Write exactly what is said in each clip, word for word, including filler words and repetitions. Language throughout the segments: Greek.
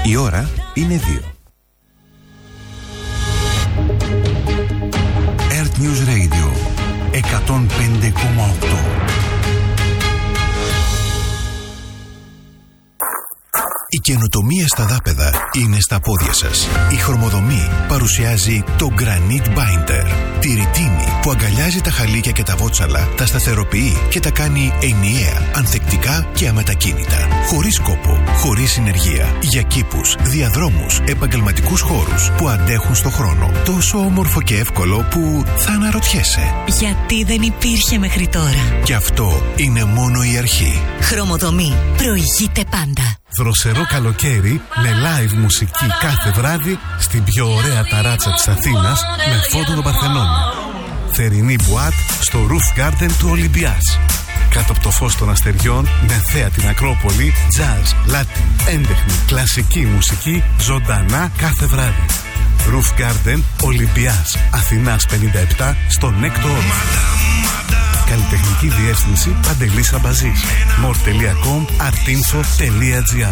Η ώρα είναι δύο. Earth News Radio εκατόν πέντε κόμμα οκτώ. Η καινοτομία στα δάπεδα είναι στα πόδια σας. Η Χρωμοδομή παρουσιάζει το Granite Binder. Τη ρητίνη που αγκαλιάζει τα χαλίκια και τα βότσαλα, τα σταθεροποιεί και τα κάνει ενιαία, ανθεκτικά και αμετακίνητα. Χωρίς κόπο, χωρίς συνεργεία. Για κήπους, διαδρόμους, επαγγελματικούς χώρους που αντέχουν στο χρόνο. Τόσο όμορφο και εύκολο που θα αναρωτιέσαι. Γιατί δεν υπήρχε μέχρι τώρα. Και αυτό είναι μόνο η αρχή. Χρωμοδομή. Προηγείται πάντα. Δροσερό καλοκαίρι με live μουσική κάθε βράδυ στην πιο ωραία ταράτσα της Αθήνας με φόντο τον Παρθενώνα. Θερινή μπουάτ στο Roof Garden του Ολυμπιάς. Κάτω από το φως των αστεριών με θέα την Ακρόπολη, jazz, latin, έντεχνη, κλασική μουσική ζωντανά κάθε βράδυ. Roof Garden Ολυμπιάς Αθηνάς πενήντα επτά στο Νέκτο Όρθιο. Καλλιτεχνική διεύθυνση Παντελής Αμπαζής. μορ τελεία κομ artinfo τελεία gr.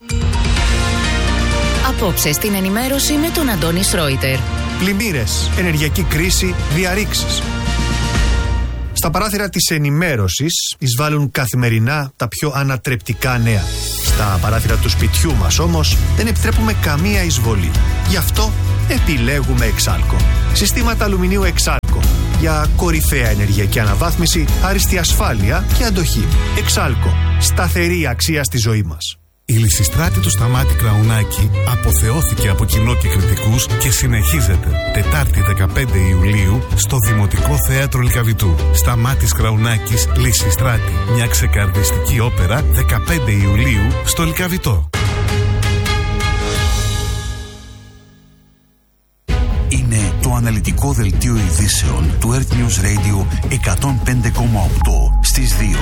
Απόψε στην ενημέρωση με τον Αντώνη Σρόιτερ. Πλημμύρες, ενεργειακή κρίση, διαρρήξεις. Στα παράθυρα της ενημέρωσης εισβάλλουν καθημερινά τα πιο ανατρεπτικά νέα. Στα παράθυρα του σπιτιού μας όμως δεν επιτρέπουμε καμία εισβολή. Γι' αυτό επιλέγουμε Εξάλκο. Συστήματα αλουμινίου Εξάλκο. Για κορυφαία ενεργειακή αναβάθμιση, άριστη ασφάλεια και αντοχή. Εξάλκο. Σταθερή αξία στη ζωή μας. Η Λυσιστράτη του Σταμάτη Κραουνάκη αποθεώθηκε από κοινό και κριτικούς και συνεχίζεται Τετάρτη δεκαπέντε Ιουλίου στο Δημοτικό Θέατρο Λυκαβητού. Σταμάτης Κραουνάκης, Λυσιστράτη. Μια ξεκαρδιστική όπερα δεκαπέντε Ιουλίου στο Λυκαβητό. Είναι το αναλυτικό δελτίο ειδήσεων του Earth News Radio εκατόν πέντε κόμμα οκτώ στις δύο.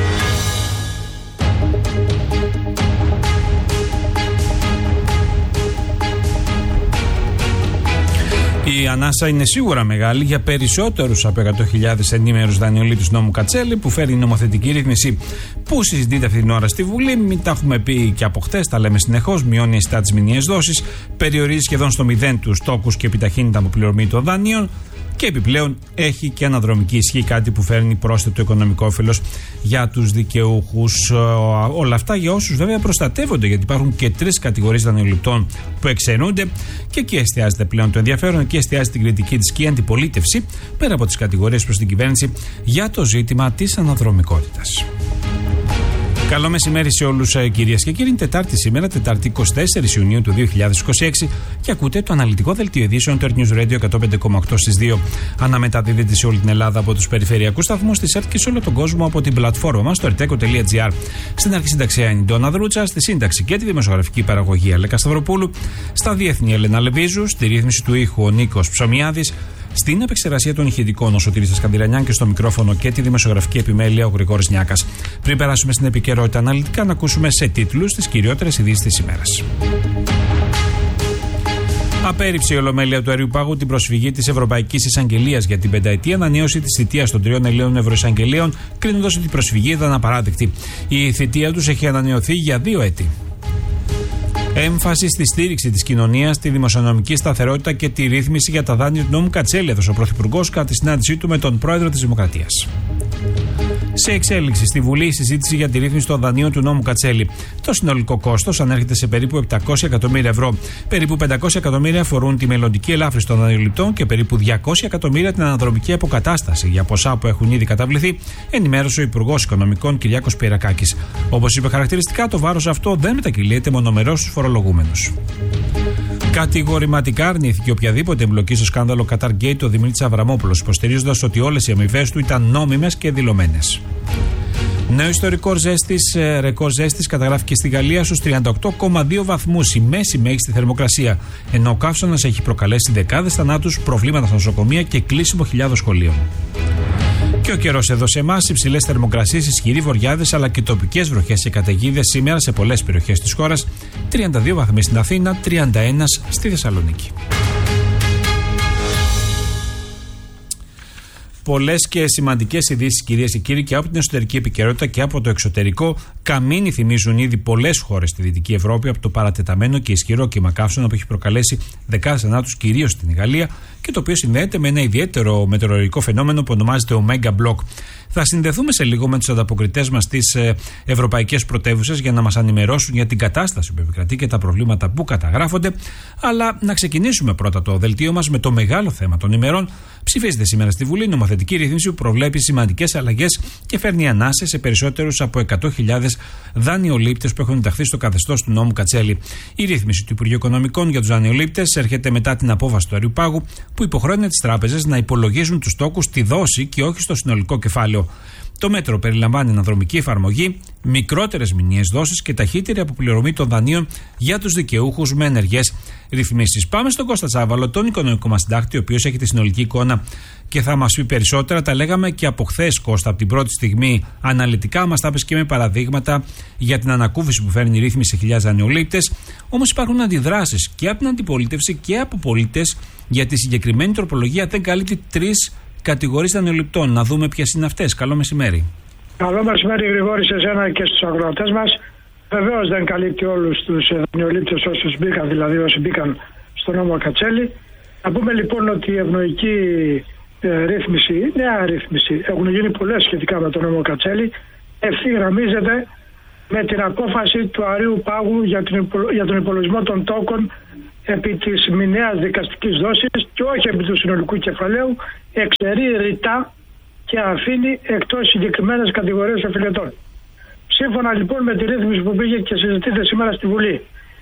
Η ανάσα είναι σίγουρα μεγάλη για περισσότερους από εκατό χιλιάδες ενήμερους δανειολήπτους νόμου Κατσέλη που φέρει η νομοθετική ρύθμιση που συζητείται αυτή την ώρα στη Βουλή. Μην τα έχουμε πει και από χτες, τα λέμε συνεχώς. Μειώνει αισθητά τις μηνιαίες δόσεις, περιορίζει σχεδόν στο μηδέν τους τόκους και επιταχύνει την αποπληρωμή των δανείων. Και επιπλέον έχει και αναδρομική ισχύ, κάτι που φέρνει πρόσθετο οικονομικό όφελος για τους δικαιούχους. Όλα αυτά για όσους βέβαια προστατεύονται, γιατί υπάρχουν και τρεις κατηγορίες δανειοληπτών που εξαιρούνται και εκεί εστιάζεται πλέον το ενδιαφέρον, εκεί εστιάζει την κριτική της και η αντιπολίτευση, πέρα από τις κατηγορίες προς την κυβέρνηση, για το ζήτημα της αναδρομικότητας. Καλό μεσημέρι σε όλους, κυρίες και κύριοι. Τετάρτη σήμερα, Τετάρτη εικοστή τέταρτη Ιουνίου του δύο χιλιάδες είκοσι έξι, και ακούτε το αναλυτικό δελτίο ειδήσεων του Earth News Radio εκατόν πέντε κόμμα οκτώ στις δύο. Αναμεταδίδεται σε όλη την Ελλάδα από τους περιφερειακούς σταθμούς της Earth και σε όλο τον κόσμο από την πλατφόρμα μας στο ερτέκο τελεία τζι άρ. Στην αρχισυνταξία είναι η Ντόνα Δρούτσα, στη σύνταξη και τη δημοσιογραφική παραγωγή Αλέκα Σταυροπούλου, στα διεθνή Ελένα Λεβίζου, στη ρύθμιση του ήχου ο Νίκος Ψωμιάδης, στην επεξεργασία των ηχητικών ο Σωτήρης Σκανδηλανιάν και στο μικρόφωνο και τη δημοσιογραφική επιμέλεια ο Γρηγόρης Νιάκας. Πριν περάσουμε στην επικαιρότητα αναλυτικά, να ακούσουμε σε τίτλους τις κυριότερες ειδήσεις της ημέρας. Απέρριψε η Ολομέλεια του Αερίου Πάγου την προσφυγή της Ευρωπαϊκής Εισαγγελίας για την πενταετή ανανέωση της θητείας των τριών Ελλήνων Ευρωεισαγγελίων, κρίνοντας ότι η προσφυγή ήταν απαράδεκτη. Η θητεία τους έχει ανανεωθεί για δύο έτη. Έμφαση στη στήριξη της κοινωνίας, στη δημοσιονομική σταθερότητα και τη ρύθμιση για τα δάνεια του νόμου Κατσέλη, έδωσε ο Πρωθυπουργός κατά τη συνάντησή του με τον Πρόεδρο της Δημοκρατίας. Σε εξέλιξη στη Βουλή η συζήτηση για τη ρύθμιση των δανείων του νόμου Κατσέλη. Το συνολικό κόστος ανέρχεται σε περίπου επτακόσια εκατομμύρια ευρώ. Περίπου πεντακόσια εκατομμύρια αφορούν τη μελλοντική ελάφρυνση των δανειοληπτών και περίπου διακόσια εκατομμύρια την αναδρομική αποκατάσταση για ποσά που έχουν ήδη καταβληθεί, ενημέρωσε ο Υπουργός Οικονομικών Κυριάκος Πυρακάκης. Όπως είπε χαρακτηριστικά, το βάρος αυτό δεν μετακυλείται μονομερώς στους φορολογούμενους. Κατηγορηματικά αρνήθηκε οποιαδήποτε εμπλοκή στο σκάνδαλο Qatargate ο Δημήτρης Αβραμόπουλος, υποστηρίζοντας ότι όλες οι αμοιβές του ήταν νόμιμες και δηλωμένες. Νέο ιστορικό ζέστης, ρεκόρ ζέστης καταγράφηκε στη Γαλλία στους τριάντα οκτώ κόμμα δύο βαθμούς, η μέση μέγιστη θερμοκρασία, ενώ ο καύσωνας έχει προκαλέσει δεκάδες θανάτους, προβλήματα στα νοσοκομεία και κλείσιμο χιλιάδων σχολείων. Και ο καιρός εδώ σε εμάς, υψηλές θερμοκρασίες, ισχυροί βοριάδες αλλά και τοπικές βροχές και καταιγίδες σήμερα σε πολλές περιοχές της χώρας. τριάντα δύο βαθμοί στην Αθήνα, τριάντα ένα στη Θεσσαλονίκη. Πολλές και σημαντικές ειδήσεις, κυρίες και κύριοι, και από την εσωτερική επικαιρότητα και από το εξωτερικό. Καμίνοι θυμίζουν ήδη πολλές χώρες στη Δυτική Ευρώπη από το παρατεταμένο και ισχυρό κύμα καύσωνα που έχει προκαλέσει δεκάδες θανάτους, κυρίως στην Γαλλία, και το οποίο συνδέεται με ένα ιδιαίτερο μετεωρολογικό φαινόμενο που ονομάζεται Omega Block. Θα συνδεθούμε σε λίγο με τους ανταποκριτές μας στις ευρωπαϊκές πρωτεύουσες για να μας ενημερώσουν για την κατάσταση που επικρατεί και τα προβλήματα που καταγράφονται. Αλλά να ξεκινήσουμε πρώτα το δελτίο μας με το μεγάλο θέμα των ημερών. Ψηφίζεται σήμερα στη Βουλή νομοθετική ρύθμιση που προβλέπει σημαντικές αλλαγές και φέρνει ανάσες σε περισσότερους από εκατό χιλιάδες δανειολήπτες που έχουν ενταχθεί στο καθεστώς του νόμου Κατσέλη. Η ρύθμιση του Υπουργείου Οικονομικών για τους δανειολήπτες έρχεται μετά την απόφαση του Αριουπάγου που υποχρεώνει τις τράπεζες να υπολογίζουν τους τόκους στη δόση και όχι στο συνολικό κεφάλαιο. Το μέτρο περιλαμβάνει αναδρομική εφαρμογή, μικρότερες μηνιαίες δόσεις και ταχύτερη αποπληρωμή των δανείων για τους δικαιούχους με ενεργές ρυθμίσεις. Πάμε στον Κώστα Τσάβαλο, τον οικονομικό μας συντάκτη, ο οποίος έχει τη συνολική εικόνα και θα μας πει περισσότερα. Τα λέγαμε και από χθες, Κώστα, από την πρώτη στιγμή αναλυτικά. Μας τα πες και με παραδείγματα για την ανακούφιση που φέρνει η ρύθμιση σε χιλιάδες δανειολήπτες. Όμως υπάρχουν αντιδράσεις και από την αντιπολίτευση και από πολίτες γιατί η συγκεκριμένη τροπολογία δεν καλύπτει τρεις κατηγορίες δανειοληπτών. Να δούμε ποιες είναι αυτές. Καλό μεσημέρι. Καλό μεσημέρι, Γρηγόρη, σε εσένα και στους αγρότες μας. Βεβαίως δεν καλύπτει όλους τους δανειολήπτες όσους μπήκαν, δηλαδή όσοι μπήκαν στο νόμο Κατσέλη. Να πούμε λοιπόν ότι η ευνοϊκή ε, ρύθμιση, νέα ρύθμιση, έχουν γίνει πολλές σχετικά με τον νόμο Κατσέλη, ευθυγραμμίζεται με την απόφαση του Αριουπάγου για, για τον υπολογισμό των τόκων επί της μηνιαίας δικαστικής δόσης και όχι επί του συνολικού κεφαλαίου, εξαιρεί ρητά και αφήνει εκτός συγκεκριμένες κατηγορίες οφειλετών. Σύμφωνα λοιπόν με τη ρύθμιση που πήγε και συζητείται σήμερα στη Βουλή,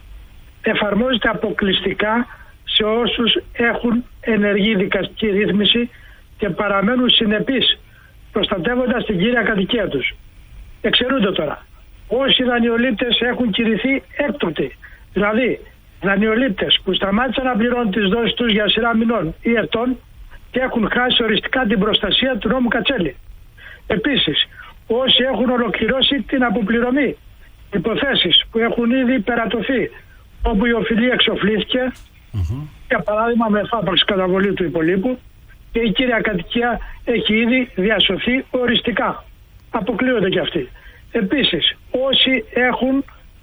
εφαρμόζεται αποκλειστικά σε όσους έχουν ενεργή δικαστική ρύθμιση και παραμένουν συνεπείς, προστατεύοντας την κύρια κατοικία τους. Εξαιρούνται τώρα όσοι δανειολήπτες έχουν κηρυθεί έκτοτε, δηλαδή δανειολήπτες που σταμάτησαν να πληρώνουν τις δόσεις τους για σειρά μηνών ή ετών και έχουν χάσει οριστικά την προστασία του νόμου Κατσέλη. Επίσης, όσοι έχουν ολοκληρώσει την αποπληρωμή υποθέσεις που έχουν ήδη περατωθεί, όπου η οφειλή εξοφλήθηκε, mm-hmm. για παράδειγμα με εφάπαξ καταβολή του υπολείπου, και η κύρια κατοικία έχει ήδη διασωθεί οριστικά. Αποκλείονται και αυτοί. Επίσης, όσοι έχουν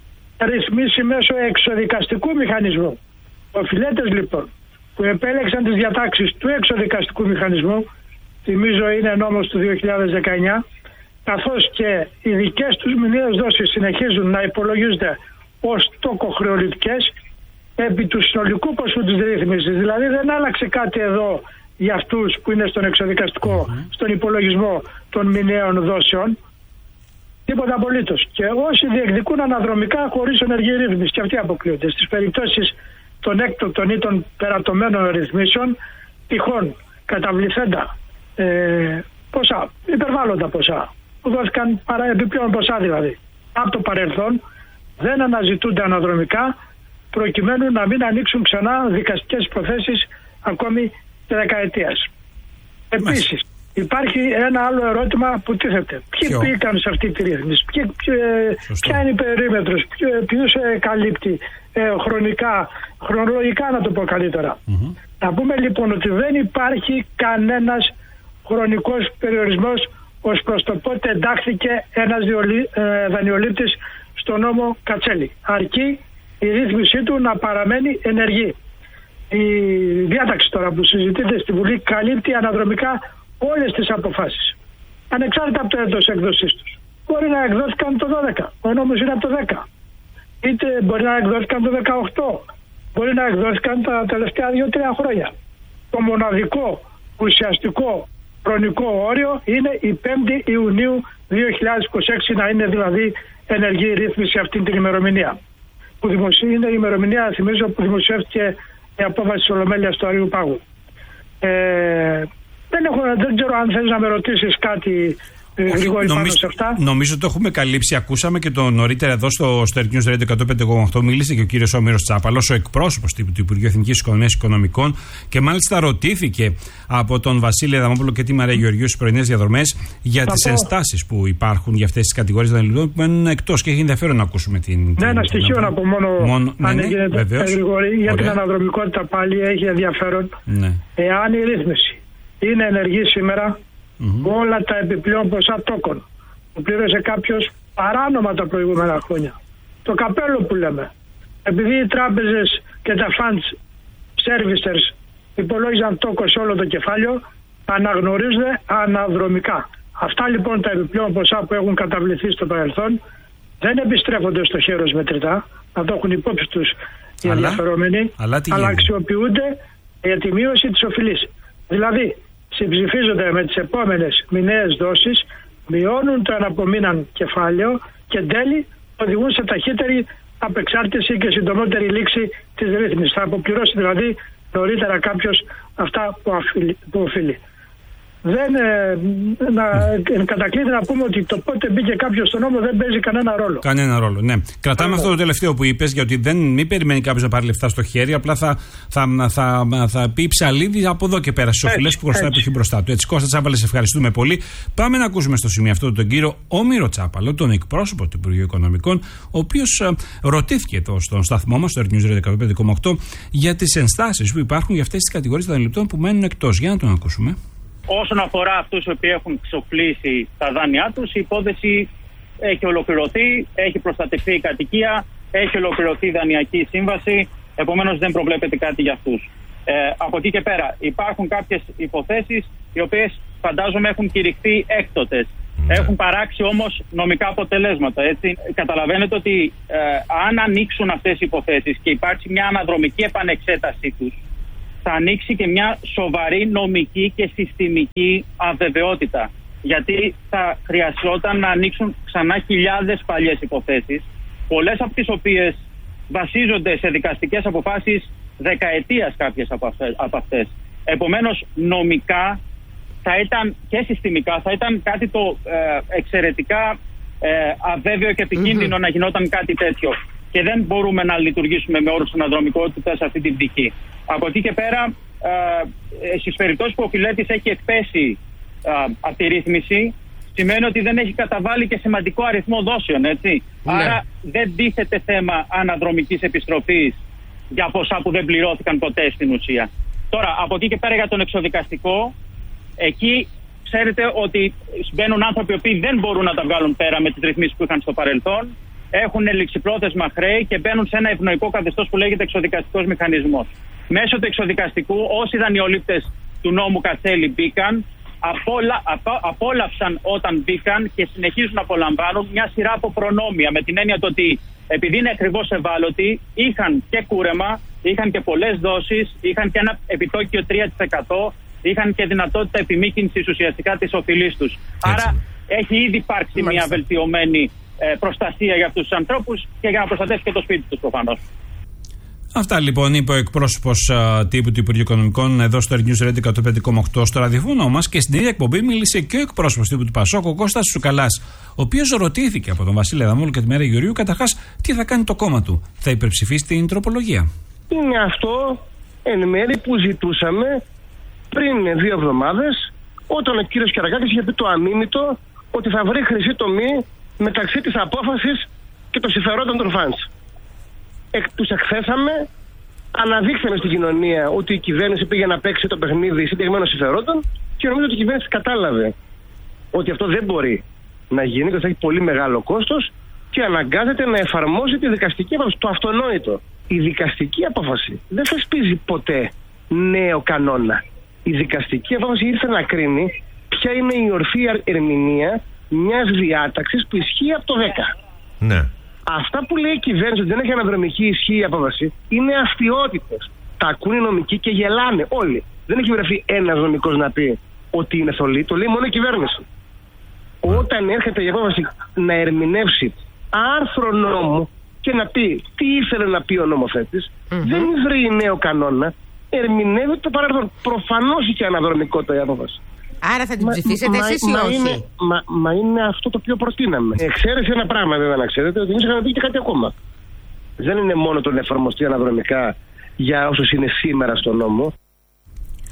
ρυθμίσει μέσω εξοδικαστικού μηχανισμού. Οφειλέτες λοιπόν που επέλεξαν τις διατάξεις του εξοδικαστικού μηχανισμού, θυμίζω είναι νόμος του δύο χιλιάδες δεκαεννιά, καθώς και οι δικές τους μηνιαίες δόσεις συνεχίζουν να υπολογίζονται ως τοκοχρεωλητικές επί του συνολικού ποσού της ρύθμισης. Δηλαδή δεν άλλαξε κάτι εδώ για αυτούς που είναι στον εξοδικαστικό, mm-hmm. στον υπολογισμό των μηνιαίων δόσεων. Τίποτα απολύτως. Και όσοι διεκδικούν αναδρομικά χωρίς ενεργή ρύθμιση, και αυτοί αποκλείονται. Στις περιπτώσεις των έκτοτων ή των περατωμένων ρυθμίσεων, τυχόν καταβληθέντα ε, ποσά, υπερβάλλοντα ποσά, που δόθηκαν παρά επιπλέον ποσά δηλαδή, από το παρελθόν, δεν αναζητούνται αναδρομικά, προκειμένου να μην ανοίξουν ξανά δικαστικές υποθέσεις ακόμη και δεκαετίας. Επίσης, υπάρχει ένα άλλο ερώτημα που τίθεται. Ποιοι Ποιο? πήγαν σε αυτή τη ρύθμιση, Ποιοι, ποιο, ποια είναι η περίμετρος, ποιους ε, καλύπτει ε, χρονικά, χρονολογικά να το πω καλύτερα. Mm-hmm. Να πούμε λοιπόν ότι δεν υπάρχει κανένας χρονικός περιορισμός ως προς το πότε εντάχθηκε ένας διολύ, ε, δανειολήπτης στο νόμο Κατσέλη. Αρκεί η ρύθμισή του να παραμένει ενεργή. Η διάταξη τώρα που συζητείται στη Βουλή καλύπτει αναδρομικά όλες τις αποφάσεις, ανεξάρτητα από το έτος έκδοσής τους. Μπορεί να εκδόθηκαν το δώδεκα, ο νόμος είναι από το δέκα. Είτε μπορεί να εκδόθηκαν το δεκαοκτώ, μπορεί να εκδόθηκαν τα τελευταία δύο τρία χρόνια. Το μοναδικό ουσιαστικό χρονικό όριο είναι η πέμπτη Ιουνίου δύο χιλιάδες είκοσι έξι, να είναι δηλαδή ενεργή ρύθμιση αυτή την ημερομηνία. Που δημοσί... Είναι η ημερομηνία, θυμίζω, που δημοσιεύτηκε η απόφαση της Ολομέλειας του Αριουπάγου. Ε, δεν, έχω, δεν ξέρω αν θέλεις να με ρωτήσεις κάτι γρήγορα πάνω σε αυτά. Νομίζω το έχουμε καλύψει. Ακούσαμε και το νωρίτερα εδώ στο Star News Radio εκατόν πέντε κόμμα οκτώ. Μίλησε και ο κύριος Όμηρος Τσάπαλος, ο εκπρόσωπος του Υπουργείου Εθνικής Οικονομίας και Οικονομικών, και μάλιστα ρωτήθηκε από τον Βασίλη Αδαμόπουλο και τη Μαρία Γεωργίου στις πρωινές διαδρομές για τις ενστάσεις που υπάρχουν για αυτές τις κατηγορίες δανειοληπτών που μένουν εκτός, και έχει ενδιαφέρον να ακούσουμε την. Ναι, την, ένα την στοιχείο να πω μόνο, μόνο αν ναι, γίνεται ναι, γρήγορη, για την αναδρομικότητα πάλι έχει ενδιαφέρον. Ναι. Εάν η ρύθμιση είναι ενεργή σήμερα, Mm-hmm. Όλα τα επιπλέον ποσά τόκων που πλήρωσε κάποιος παράνομα τα προηγούμενα χρόνια. Το καπέλο που λέμε. Επειδή οι τράπεζες και τα funds servicers υπολόγιζαν τόκο σε όλο το κεφάλαιο, αναγνωρίζονται αναδρομικά. Αυτά λοιπόν τα επιπλέον ποσά που έχουν καταβληθεί στο παρελθόν δεν επιστρέφονται στο χέρος μετρητά, να το έχουν υπόψη τους οι αλλά, ενδιαφερόμενοι, αλλά, αλλά αξιοποιούνται για τη μείωση της οφειλής. Δηλαδή, συμψηφίζονται με τις επόμενες μηνιαίες δόσεις, μειώνουν το αναπομείναν κεφάλαιο και εν τέλει οδηγούν σε ταχύτερη απεξάρτηση και συντομότερη λήξη της ρύθμισης. Θα αποπληρώσει δηλαδή νωρίτερα κάποιος αυτά που, αφιλ, που οφείλει. Δεν, ε, να, εν κατακλείδη να πούμε ότι το πότε μπήκε κάποιος στον νόμο δεν παίζει κανένα ρόλο. Κανένα ρόλο, ναι. Κρατάμε Άρα. αυτό το τελευταίο που είπες, γιατί δεν μην περιμένει κάποιος να πάρει λεφτά στο χέρι, απλά θα, θα, θα, θα, θα πει ψαλίδι από εδώ και πέρα στις οφειλές που χρωστάει που έχει μπροστά του. Έτσι, Κώστα Τσάπαλε, σε ευχαριστούμε πολύ. Πάμε να ακούσουμε στο σημείο αυτό τον κύριο Όμηρο Τσάπαλο, τον εκπρόσωπο του Υπουργείου Οικονομικών, ο οποίος ρωτήθηκε εδώ στον σταθμό μας, στο Earth News εκατόν πέντε κόμμα οκτώ, για τις ενστάσεις που υπάρχουν για αυτές τις κατηγορίες των δανειληπτών που μένουν εκτός. Για να τον ακούσουμε. Όσον αφορά αυτούς οι οποίοι έχουν ξοφλήσει τα δάνειά τους, η υπόθεση έχει ολοκληρωθεί, έχει προστατευτεί η κατοικία, έχει ολοκληρωθεί η δανειακή σύμβαση, επομένως δεν προβλέπεται κάτι για αυτούς. Ε, από εκεί και πέρα υπάρχουν κάποιες υποθέσεις οι οποίες φαντάζομαι έχουν κηρυχθεί έκτοτες. Έχουν παράξει όμως νομικά αποτελέσματα. Έτσι. Καταλαβαίνετε ότι ε, αν ανοίξουν αυτές οι υποθέσεις και υπάρξει μια αναδρομική επανεξέτασή τους, θα ανοίξει και μια σοβαρή νομική και συστημική αβεβαιότητα. Γιατί θα χρειαζόταν να ανοίξουν ξανά χιλιάδες παλιές υποθέσεις, πολλές από τις οποίες βασίζονται σε δικαστικές αποφάσεις δεκαετίας κάποιες από αυτές. Επομένως, νομικά θα ήταν και συστημικά θα ήταν κάτι το ε, εξαιρετικά ε, αβέβαιο και επικίνδυνο mm-hmm. να γινόταν κάτι τέτοιο. Και δεν μπορούμε να λειτουργήσουμε με όρους αναδρομικότητας σε αυτή την πτυχή. Από εκεί και πέρα, ε, στις περιπτώσεις που ο φιλέτης έχει εκπέσει ε, από τη ρύθμιση, σημαίνει ότι δεν έχει καταβάλει και σημαντικό αριθμό δόσεων, έτσι. Ναι. Άρα δεν τίθεται θέμα αναδρομικής επιστροφής για ποσά που δεν πληρώθηκαν ποτέ στην ουσία. Τώρα, από εκεί και πέρα για τον εξοδικαστικό, εκεί ξέρετε ότι μπαίνουν άνθρωποι οι οποίοι δεν μπορούν να τα βγάλουν πέρα με τις ρυθμίσεις που είχαν στο παρελθόν, έχουν ληξιπρόθεσμα χρέη και μπαίνουν σε ένα ευνοϊκό καθεστώς που λέγεται εξοδικαστικός μηχανισμός. Μέσω του εξοδικαστικού, όσοι δανειολήπτες του νόμου Κατσέλη μπήκαν, απόλα, απο, απόλαυσαν όταν μπήκαν και συνεχίζουν να απολαμβάνουν μια σειρά από προνόμια. Με την έννοια το ότι επειδή είναι ακριβώς ευάλωτοι, είχαν και κούρεμα, είχαν και πολλές δόσεις, είχαν και ένα επιτόκιο τρία τοις εκατό, είχαν και δυνατότητα επιμήκυνσης ουσιαστικά της οφειλής τους. Άρα έχει ήδη υπάρξει Μάλιστα. μια βελτιωμένη ε, προστασία για αυτούς τους ανθρώπους και για να προστατεύσει και το σπίτι τους προφανώς. Αυτά λοιπόν είπε ο εκπρόσωπος uh, τύπου του Υπουργείου Οικονομικών εδώ στο Earth News Radio εκατόν πέντε κόμμα οκτώ στο ραδιοφώνο μας, και στην ίδια εκπομπή μίλησε και ο εκπρόσωπος τύπου του Πασόκ, ο Κώστας Τσουκαλάς, ο οποίος ρωτήθηκε από τον Βασίλη Αδαμόπουλο και τη Μέρα Γεωργίου καταρχάς τι θα κάνει το κόμμα του. Θα υπερψηφίσει την τροπολογία. Είναι αυτό εν μέρει που ζητούσαμε πριν δύο εβδομάδες, όταν ο κύριος Κεραγκάκης είχε πει το αμίμητο ότι θα βρει χρυσή τομή μεταξύ της απόφασης και των συμφερόντων των φαντς. Εκ, τους εκθέσαμε, αναδείξαμε στην κοινωνία ότι η κυβέρνηση πήγε να παίξει το παιχνίδι συγκεκριμένων συμφερόντων και νομίζω ότι η κυβέρνηση κατάλαβε ότι αυτό δεν μπορεί να γίνει και θα έχει πολύ μεγάλο κόστος και αναγκάζεται να εφαρμόσει τη δικαστική απόφαση. Το αυτονόητο. Η δικαστική απόφαση δεν θεσπίζει ποτέ νέο κανόνα. Η δικαστική απόφαση ήρθε να κρίνει ποια είναι η ορθή ερμηνεία μιας διάταξης που ισχύει από το δέκα. Ναι. Αυτά που λέει η κυβέρνηση ότι δεν έχει αναδρομική ισχύ η απόφαση είναι αστιότητες. Τα ακούνε οι νομικοί και γελάνε όλοι. Δεν έχει βρεθεί ένας νομικός να πει ότι είναι θολή, το λέει μόνο η κυβέρνηση. Mm. Όταν έρχεται η απόφαση να ερμηνεύσει άρθρο νόμου και να πει τι ήθελε να πει ο νομοθέτης, mm-hmm. δεν βρει νέο κανόνα, ερμηνεύει το παρελθόν. Προφανώς είχε αναδρομικότητα η απόφαση. Άρα θα την ψηφίσετε εσείς ή όχι? Είναι, μα, μα είναι αυτό το οποίο προτείναμε. Εξαίρεση ένα πράγμα βέβαια να ξέρετε, ότι εμείς είχαμε πει και κάτι ακόμα. Δεν είναι μόνο το να εφαρμοστεί αναδρομικά για όσους είναι σήμερα στο νόμο.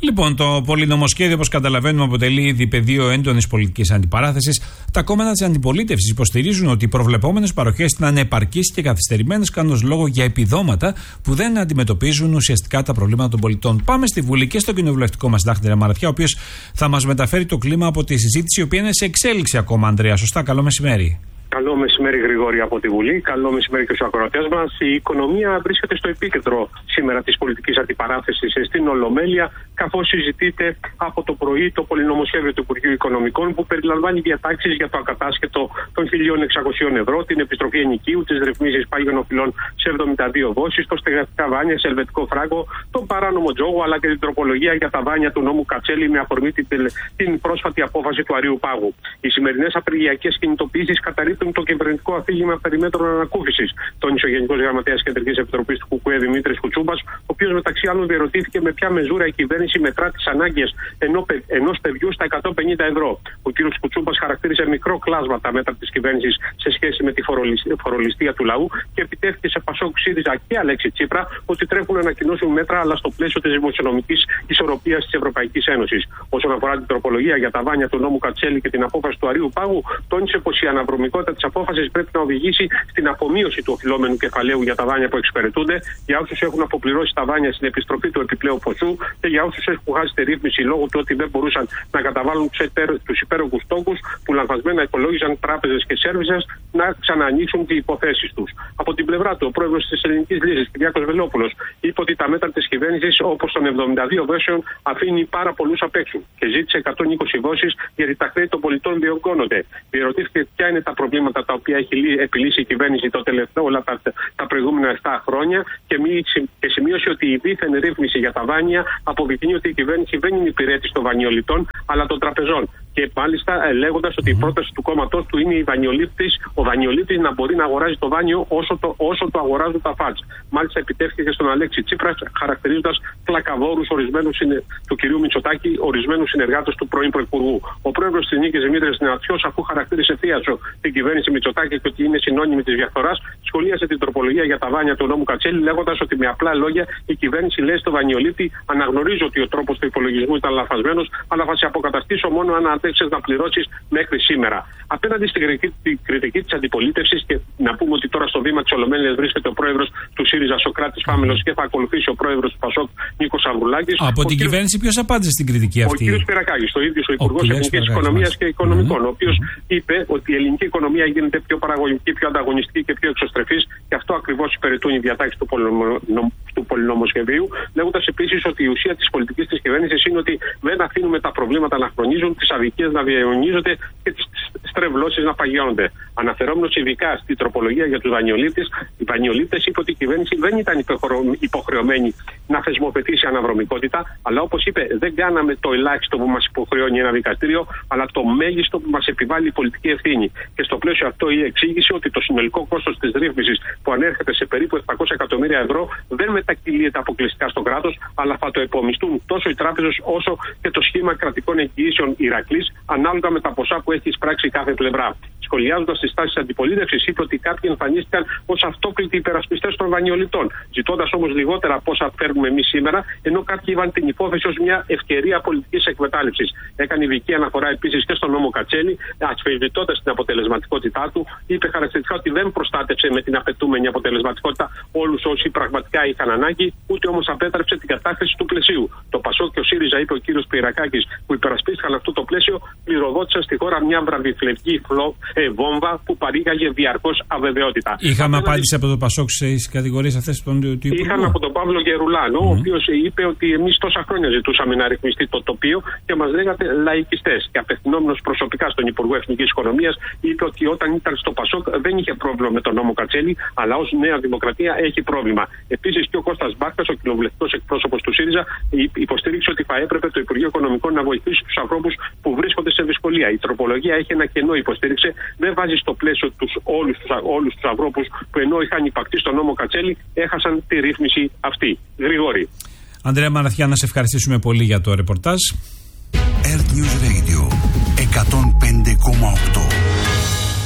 Λοιπόν, το πολυνομοσχέδιο, όπως καταλαβαίνουμε, αποτελεί ήδη πεδίο έντονης πολιτικής αντιπαράθεσης. Τα κόμματα της αντιπολίτευσης υποστηρίζουν ότι οι προβλεπόμενες παροχές ήταν ανεπαρκείς και καθυστερημένες, κάνοντας λόγο για επιδόματα που δεν αντιμετωπίζουν ουσιαστικά τα προβλήματα των πολιτών. Πάμε στη Βουλή και στο κοινοβουλευτικό μας συντάκτη Ανδρέα Μαρατιά, ο οποίος θα μας μεταφέρει το κλίμα από τη συζήτηση, η οποία είναι σε εξέλιξη ακόμα. Ανδρέα, σωστά, καλό μεσημέρι. Καλό μεσημέρι, Γρηγόρη, από τη Βουλή. Καλό μεσημέρι και στους ακροατές μας. Η οικονομία βρίσκεται στο επίκεντρο σήμερα της πολιτικής αντιπαράθεσης στην Ολομέλεια, καθώς συζητείται από το πρωί το πολυνομοσχέδιο του Υπουργείου Οικονομικών, που περιλαμβάνει διατάξεις για το ακατάσχετο των χίλια εξακόσια ευρώ, την επιστροφή ενοικίου, τις ρυθμίσεις πάγιων οφειλών σε εβδομήντα δύο δόσεις, το στεγαστικά δάνεια σε ελβετικό φράγκο, τον παράνομο τζόγο, αλλά και την τροπολογία για τα δάνεια του νόμου Κατσέλη με αφορμή την, την πρόσφατη απόφαση του Αρείου Πάγου. Οι σημερινές απεργιακές κινητοποιήσεις καταρρύπτουν το κυβερνητικό αφήγημα περί μέτρων ανακούφισης, τόνισε ο Γενικός Γραμματέας Κεντρικής Επιτροπής του ΚΚΕ Δημήτρης Κουτσούμπας, ο οποίος μεταξύ άλλων διερωτήθηκε με ποια μεζούρα η κυβέρνηση μετρά τις ανάγκες ενός παιδιού στα εκατόν πενήντα ευρώ. Ο κ. Κουτσούμπας χαρακτήρισε μικρό κλάσμα τα μέτρα της κυβέρνησης σε σχέση με τη φορολιστία του λαού και επιτέθηκε σε Πασόκ, ΣΥΡΙΖΑ και Αλέξη Τσίπρα ότι τρέχουν να ανακοινώσουν μέτρα, αλλά στο πλαίσιο της δημοσιονομικής ισορροπίας της Ευρωπαϊκής Ένωσης. Όσον αφορά την τροπολογία για τα δάνεια του νόμου Κατσέλη και την απόφαση του Αρείου Πάγου, τόνισε πως η αναδρομικότητα της απόφασης πρέπει να οδηγήσει στην απομείωση του οφειλόμενου κεφαλαίου για τα δάνεια που εξυπηρετούνται, για όσους έχουν αποπληρώσει τα δάνεια στην επιστροφή του επιπλέον ποσού και για όσους έχουν χάσει τη ρύθμιση λόγω του ότι δεν μπορούσαν να καταβάλουν τους υπέρογους τόκους που λανθασμένα υπολόγιζαν τράπεζες και σέρβισες να ξαναανοίξουν τις υποθέσεις τους. Από την πλευρά του, ο πρόεδρος της Ελληνικής Λύσης, Κυριάκος Βελόπουλος, είπε ότι τα μέτρα της κυβέρνησης, όπως των εβδομήντα δύο δόσεων, αφήνει πάρα πολλούς απ' έξω και ζήτησε εκατόν είκοσι δόσεις γιατί τα χρέη των πολιτών διωγγώνονται. Διερωτήθηκε ποια είναι τα προβλήματα τα οποία έχει επιλύσει η κυβέρνηση το τελευταίο, όλα τα, τα προηγούμενα επτά χρόνια και, μη, και σημείωσε ότι η δίθεν ρύθμιση για τα δάνεια αποδεικνύει ότι η κυβέρνηση δεν είναι υπηρέτης των δανειοληπτών αλλά των τραπεζών. Και μάλιστα λέγοντας ότι η πρόταση του κόμματός του είναι η δανειολήπτης, ο δανειολήπτης να μπορεί να αγοράζει το δάνειο όσο το, όσο το αγοράζουν τα φάτς. Μάλιστα επιτεύχθηκε στον Αλέξη Τσίπρα, χαρακτηρίζοντας πλακαβόρους ορισμένους του κ. Μητσοτάκη, ορισμένους συνεργάτες του πρώην Πρωθυπουργού. Ο πρόεδρος της Νίκης Δημήτρης Νεατσιός, αφού χαρακτήρισε θίασο την κυβέρνηση Μητσοτάκη και ότι είναι συνώνυμη της διαφθοράς, σχολίασε την τροπολογία για τα δάνεια του νόμου Κατσέλη, λέγοντας ότι με απλά λόγια η κυβέρνηση λέει στο δανειολήπτη: αναγνωρίζω ότι ο τρόπος του υπολογισμού ήταν λαθασμένος, αλλά θα σε αποκαταστήσω μόνο αν αντέξεις να πληρώσεις μέχρι σήμερα. Απέναντι στην κριτική της αντιπολίτευσης, και να πούμε ότι τώρα στο βήμα της Ολομέλειας βρίσκεται ο πρόεδρος του ΣΥΡΙΖΑ Σωκράτης Φάμελος και θα ακολουθήσει ο πρόεδρος του Πασόκ Νίκος Αβρουλάκης. Από την κύριος... κυβέρνηση ποιος απάντησε στην κριτική αυτή? Ο κ. Πυρακάκης, το ίδιο ο Υπουργός Εθνικής Οικονομίας και Οικονομικών, mm-hmm. ο οποίος mm-hmm. είπε ότι η ελληνική οικονομία γίνεται πιο παραγωγική, πιο ανταγωνιστική και πιο εξωστρεφής, και αυτό ακριβώς υπηρετούν οι διατάξεις του, πολυνομο... του πολυνομοσχεδίου, λέγοντας επίσης ότι η ουσία της πολιτικής της κυβέρνησης είναι ότι δεν αφήνουμε τα προβλήματα να χρονίζουν, τις αδικίες να διαιωνίζονται και τις στρεβλώσεις να παγιώνονται. Αναφερόμενος ειδικά στην τροπολογία για τους δανειολήπτες, οι δανειολήπτες είπε ότι η κυβέρνηση δεν ήταν υποχρεωμένη να θεσμοθετήσει αναδρομικότητα, αλλά όπως είπε, δεν κάναμε το ελάχιστο που μας υποχρεώνει ένα δικαστήριο, αλλά το μέγιστο που μας επιβάλλει η πολιτική ευθύνη. Και στο πλαίσιο αυτό η εξήγησε ότι το συνολικό κόστος της ρύθμισης, που ανέρχεται σε περίπου επτακόσια εκατομμύρια ευρώ, δεν μετακυλείται αποκλειστικά στο κράτος, αλλά θα το επομιστούν τόσο οι τράπεζες όσο και το σχήμα κρατικών εγγυήσεων Ηρακλής, ανάλογα με τα ποσά που έχει εισπράξει κάθε πλευρά. Σχολιάζοντας τις τάσεις της αντιπολίτευσης, είπε ότι κάποιοι εμφανίστηκαν ως αυτόκλητοι υπερασπιστές των δανειοληπτών, ζητώντας όμως λιγότερα από όσα φέρνουμε εμείς σήμερα, ενώ κάποιοι είδαν την υπόθεση ως μια ευκαιρία πολιτικής εκμετάλλευσης. Έκανε ειδική αναφορά επίσης και στον νόμο Κατσέλη, αμφισβητώντας την αποτελεσματικότητά του, είπε χαρακτηριστικά ότι δεν προστάτευσε με την απαιτούμενη αποτελεσματικότητα όλους όσοι πραγματικά είχαν ανάγκη, ούτε όμως απέτρεψε την κατάχρηση του πλαισίου. Το Πασόκ και ο ΣΥΡΙΖΑ, είπε ο κ. Πυρακάκης, που υπερασπίστηκαν αυτό το πλαίσιο, πληροδότησαν στη χώρα μια βραβυφλευτική ε, βόμβα που παρήγαγε διαρκώς αβεβαιότητα. Είχαμε Απέναντι... απάντηση από το Πασόκ στις κατηγορίες αυτές των τύπων. Είχαν από τον Παύλο Γερουλάνο, mm-hmm. ο οποίος είπε ότι εμείς τόσα χρόνια ζητούσαμε να ρυθμιστεί το τοπίο και μας λέγατε λαϊκιστές. Και απευθυνόμενος προσωπικά στον Υπουργό Εθνικής Οικονομίας, είπε ότι όταν ήταν στο Πασόκ δεν είχε πρόβλημα με τον νόμο Κατσέλη, αλλά ως Νέα Δημοκρατία έχει πρόβλημα. Επίσης και ο Κώστας Μπάρκας, ο κοινοβουλευτικός εκπρόσωπος του ΣΥΡΙΖΑ, υποστήριξε ότι θα έπρεπε το Υπουργείο Οικονομικών να βοηθήσει τους ανθρώπους που βρίσκονται σε δυσκολία. Η τροπολογία έχει ένα κενό, υποστήριξε, δεν βάζει στο πλαίσιο τους όλους τους, όλους τους ανθρώπους που ενώ είχαν υπακτεί στον νόμο Κατσέλη έχασαν τη ρύθμιση αυτή. Γρηγόρη. Ανδρέα Μαραθιά, να σε ευχαριστήσουμε πολύ για το ρεπορτάζ. Earth News Radio εκατόν πέντε κόμμα οκτώ.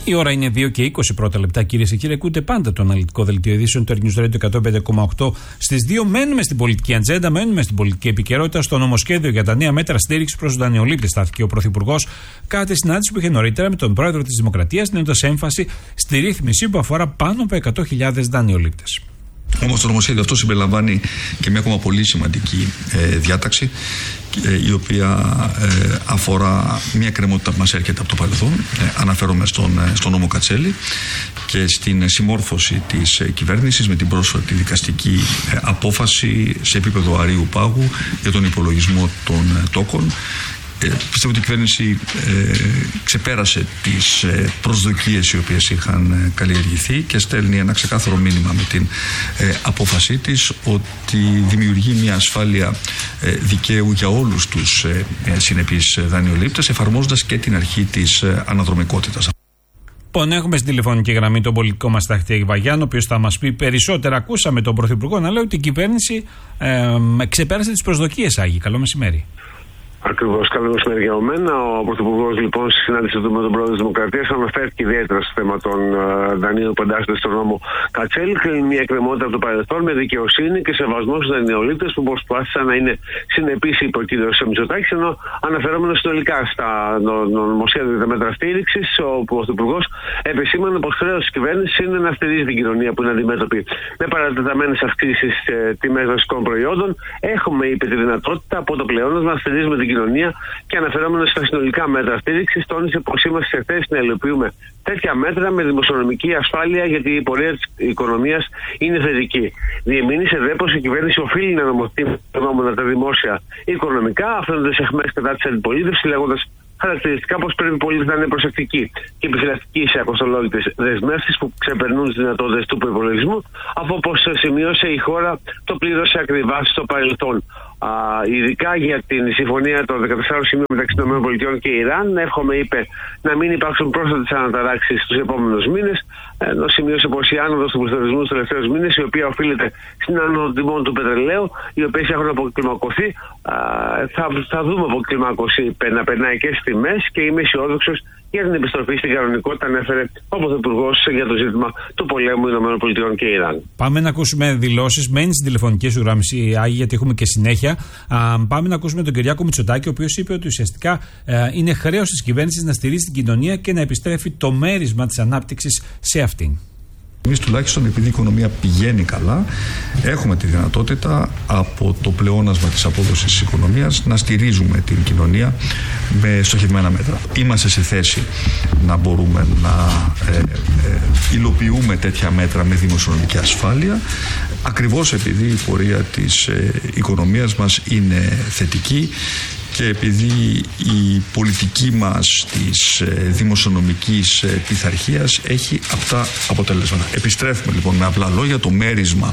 Η ώρα είναι δύο και είκοσι πρώτα λεπτά, κυρίες και κύριοι. Ακούτε πάντα το αναλυτικό δελτίο ειδήσεων του News Radio εκατόν πέντε κόμμα οκτώ στις δύο. Μένουμε στην πολιτική ατζέντα, μένουμε στην πολιτική επικαιρότητα. Στο νομοσχέδιο για τα νέα μέτρα στήριξη προς τους δανειολήπτες στάθηκε ο Πρωθυπουργός κατά τη συνάντηση που είχε νωρίτερα με τον Πρόεδρο της Δημοκρατίας, δίνοντας έμφαση στη ρύθμιση που αφορά πάνω από εκατό χιλιάδες δανειολήπτες. Όμως το νομοσχέδιο αυτό συμπεριλαμβάνει και μια ακόμα πολύ σημαντική ε, διάταξη, ε, η οποία ε, αφορά μια κρεμότητα που μας έρχεται από το παρελθόν. Ε, αναφέρομαι στον, ε, στον νόμο Κατσέλη και στην συμμόρφωση της ε, κυβέρνησης με την πρόσφατη δικαστική ε, απόφαση σε επίπεδο αρείου πάγου για τον υπολογισμό των ε, τόκων. Ε, πιστεύω ότι η κυβέρνηση ε, ξεπέρασε τις ε, προσδοκίες οι οποίες είχαν ε, καλλιεργηθεί και στέλνει ένα ξεκάθαρο μήνυμα με την ε, απόφασή της ότι δημιουργεί μια ασφάλεια ε, δικαίου για όλους τους ε, ε, συνεπείς δανειολήπτες, εφαρμόζοντας και την αρχή της ε, αναδρομικότητας. Λοιπόν, έχουμε στην τηλεφωνική γραμμή τον πολιτικό μας ταχτή Άγη Βαγιάννη, ο οποίος θα μας πει περισσότερα. Ακούσαμε τον Πρωθυπουργό να λέει ότι η κυβέρνηση ε, ξεπέρασε τις προσδοκίες. Άγη, καλό μεσημέρι. Ακριβώς, καλό μεσημέρι για μένα. Ο Πρωθυπουργός, λοιπόν, στη συνάντηση του με τον Πρόεδρο της Δημοκρατίας αναφέρθηκε ιδιαίτερα στο θέμα των uh, δανείων που εντάσσονται στον νόμο Κατσέλη. Κρίνει μια εκκρεμότητα από το παρελθόν με δικαιοσύνη και σεβασμό στους δανειολήπτες που προσπάθησαν να είναι συνεπείς υπό κύριο Μητσοτάκης. Ενώ αναφερόμενο συνολικά στα νομοσχέδια για τα μέτρα στήριξης, ο Πρωθυπουργός επεσήμανε πως χρέος της κυβέρνησης είναι να στηρίζει την κοινωνία που είναι αντιμέτωπη με παρατεταμένες αυξήσεις ε, τιμές βασικών προϊόντων. Έχουμε, είπε, τη δυνατότητα από το πλεόνασμα να στηρίζουμε την κοινωνία και αναφερόμενο στα συνολικά μέτρα στήριξης, τόνισε πως είμαστε σε θέση να υλοποιούμε τέτοια μέτρα με δημοσιονομική ασφάλεια, γιατί η πορεία της οικονομίας είναι θετική. Διεμήνυσε δε πως η κυβέρνηση οφείλει να νομοθετεί φαινόμενα τα δημόσια οικονομικά, αφήνοντας αιχμές κατά της αντιπολίτευσης, λέγοντας χαρακτηριστικά πως πρέπει οι πολίτες να είναι προσεκτικοί και επιφυλακτικοί σε ακοστολόγητες δεσμεύσεις που ξεπερνούν τις δυνατότητες του προϋπολογισμού, αφού όπως σημείωσε η χώρα το πλήρωσε ακριβά στο παρελθόν. Α, ειδικά για την συμφωνία των δεκατεσσάρων σημείων μεταξύ των ΗΠΑ και Ιράν, εύχομαι, είπε, να μην υπάρξουν πρόσθετες αναταράξεις στους επόμενους μήνες, ενώ σημείωσε πως η άνοδος του πληθωρισμού στους τελευταίους μήνες, η οποία οφείλεται στην άνοδο τιμών του πετρελαίου, οι οποίες έχουν αποκλιμακωθεί, α, θα, θα δούμε αποκλιμάκωση να περνάει και στις τιμές και είμαι αισιόδοξος για την επιστροφή στην κανονικότητα, ανέφερε ο Πρωθυπουργός για το ζήτημα του πολέμου ΗΠΑ και Ιράν. Πάμε να ακούσουμε δηλώσεις. Μένει στην τηλεφωνική σου γραμμή, Άγη, γιατί έχουμε και συνέχεια. Α, πάμε να ακούσουμε τον Κυριάκο Μητσοτάκη, ο οποίος είπε ότι ουσιαστικά ε, είναι χρέος της κυβέρνησης να στηρίζει την κοινωνία και να επιστρέφει το μέρισμα της ανάπτυξης σε αυτήν. Εμείς τουλάχιστον, επειδή η οικονομία πηγαίνει καλά, έχουμε τη δυνατότητα από το πλεόνασμα της απόδοσης της οικονομίας να στηρίζουμε την κοινωνία με στοχευμένα μέτρα. Είμαστε σε θέση να μπορούμε να ε, ε, υλοποιούμε τέτοια μέτρα με δημοσιονομική ασφάλεια, ακριβώς επειδή η πορεία της ε, οικονομίας μας είναι θετική και επειδή η πολιτική μας της ε, δημοσιονομικής ε, πειθαρχίας έχει αυτά αποτελέσματα. Επιστρέφουμε λοιπόν με απλά λόγια το μέρισμα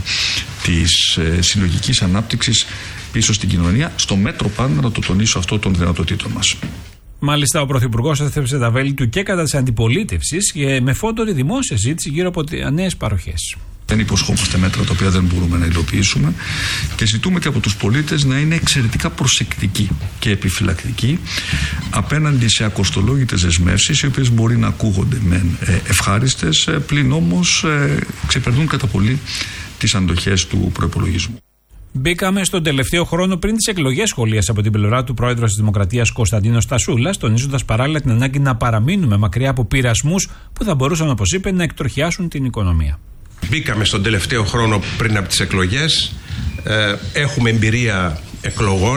της ε, συλλογικής ανάπτυξης πίσω στην κοινωνία, στο μέτρο πάντα, να το τονίσω αυτό, των δυνατοτήτων μας. Μάλιστα, ο Πρωθυπουργός έθεψε τα βέλη του και κατά της αντιπολίτευσης και με φόντο τη δημόσια συζήτηση γύρω από νέες παροχές. Δεν υποσχόμαστε μέτρα τα οποία δεν μπορούμε να υλοποιήσουμε και ζητούμε και από τους πολίτες να είναι εξαιρετικά προσεκτικοί και επιφυλακτικοί απέναντι σε ακοστολόγητες δεσμεύσεις, οι οποίες μπορεί να ακούγονται μεν ευχάριστες, πλην όμως ξεπερνούν κατά πολύ τις αντοχές του προϋπολογισμού. Μπήκαμε στον τελευταίο χρόνο πριν τις εκλογές, σχολίασε από την πλευρά του Πρόεδρος της Δημοκρατίας Κωνσταντίνος Τασούλας, τονίζοντας παράλληλα την ανάγκη να παραμείνουμε μακριά από πειρασμούς που θα μπορούσαν, όπως είπε, να εκτροχιάσουν την οικονομία. Μπήκαμε στον τελευταίο χρόνο πριν από τις εκλογές, ε, έχουμε εμπειρία εκλογών,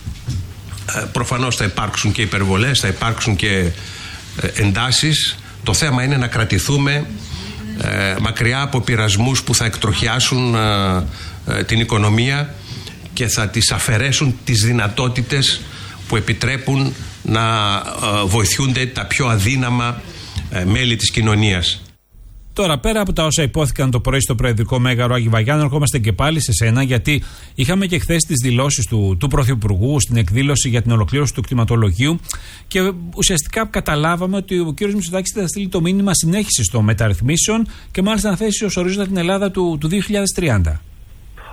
ε, προφανώς θα υπάρξουν και υπερβολές, θα υπάρξουν και ε, εντάσεις. Το θέμα είναι να κρατηθούμε ε, μακριά από πειρασμούς που θα εκτροχιάσουν ε, ε, την οικονομία και θα τις αφαιρέσουν τις δυνατότητες που επιτρέπουν να ε, βοηθούνται τα πιο αδύναμα ε, μέλη της κοινωνίας. Τώρα, πέρα από τα όσα υπόθηκαν το πρωί στο Προεδρικό Μέγαρο, Άγη Βαγιάννη, ερχόμαστε και πάλι σε σένα, γιατί είχαμε και χθες τις δηλώσεις του, του Πρωθυπουργού στην εκδήλωση για την ολοκλήρωση του κτηματολογίου και ουσιαστικά καταλάβαμε ότι ο κ. Μητσοτάκης θα στείλει το μήνυμα συνέχισης των μεταρρυθμίσεων και μάλιστα να θέσει ως ορίζοντα την Ελλάδα του, του δύο χιλιάδες τριάντα.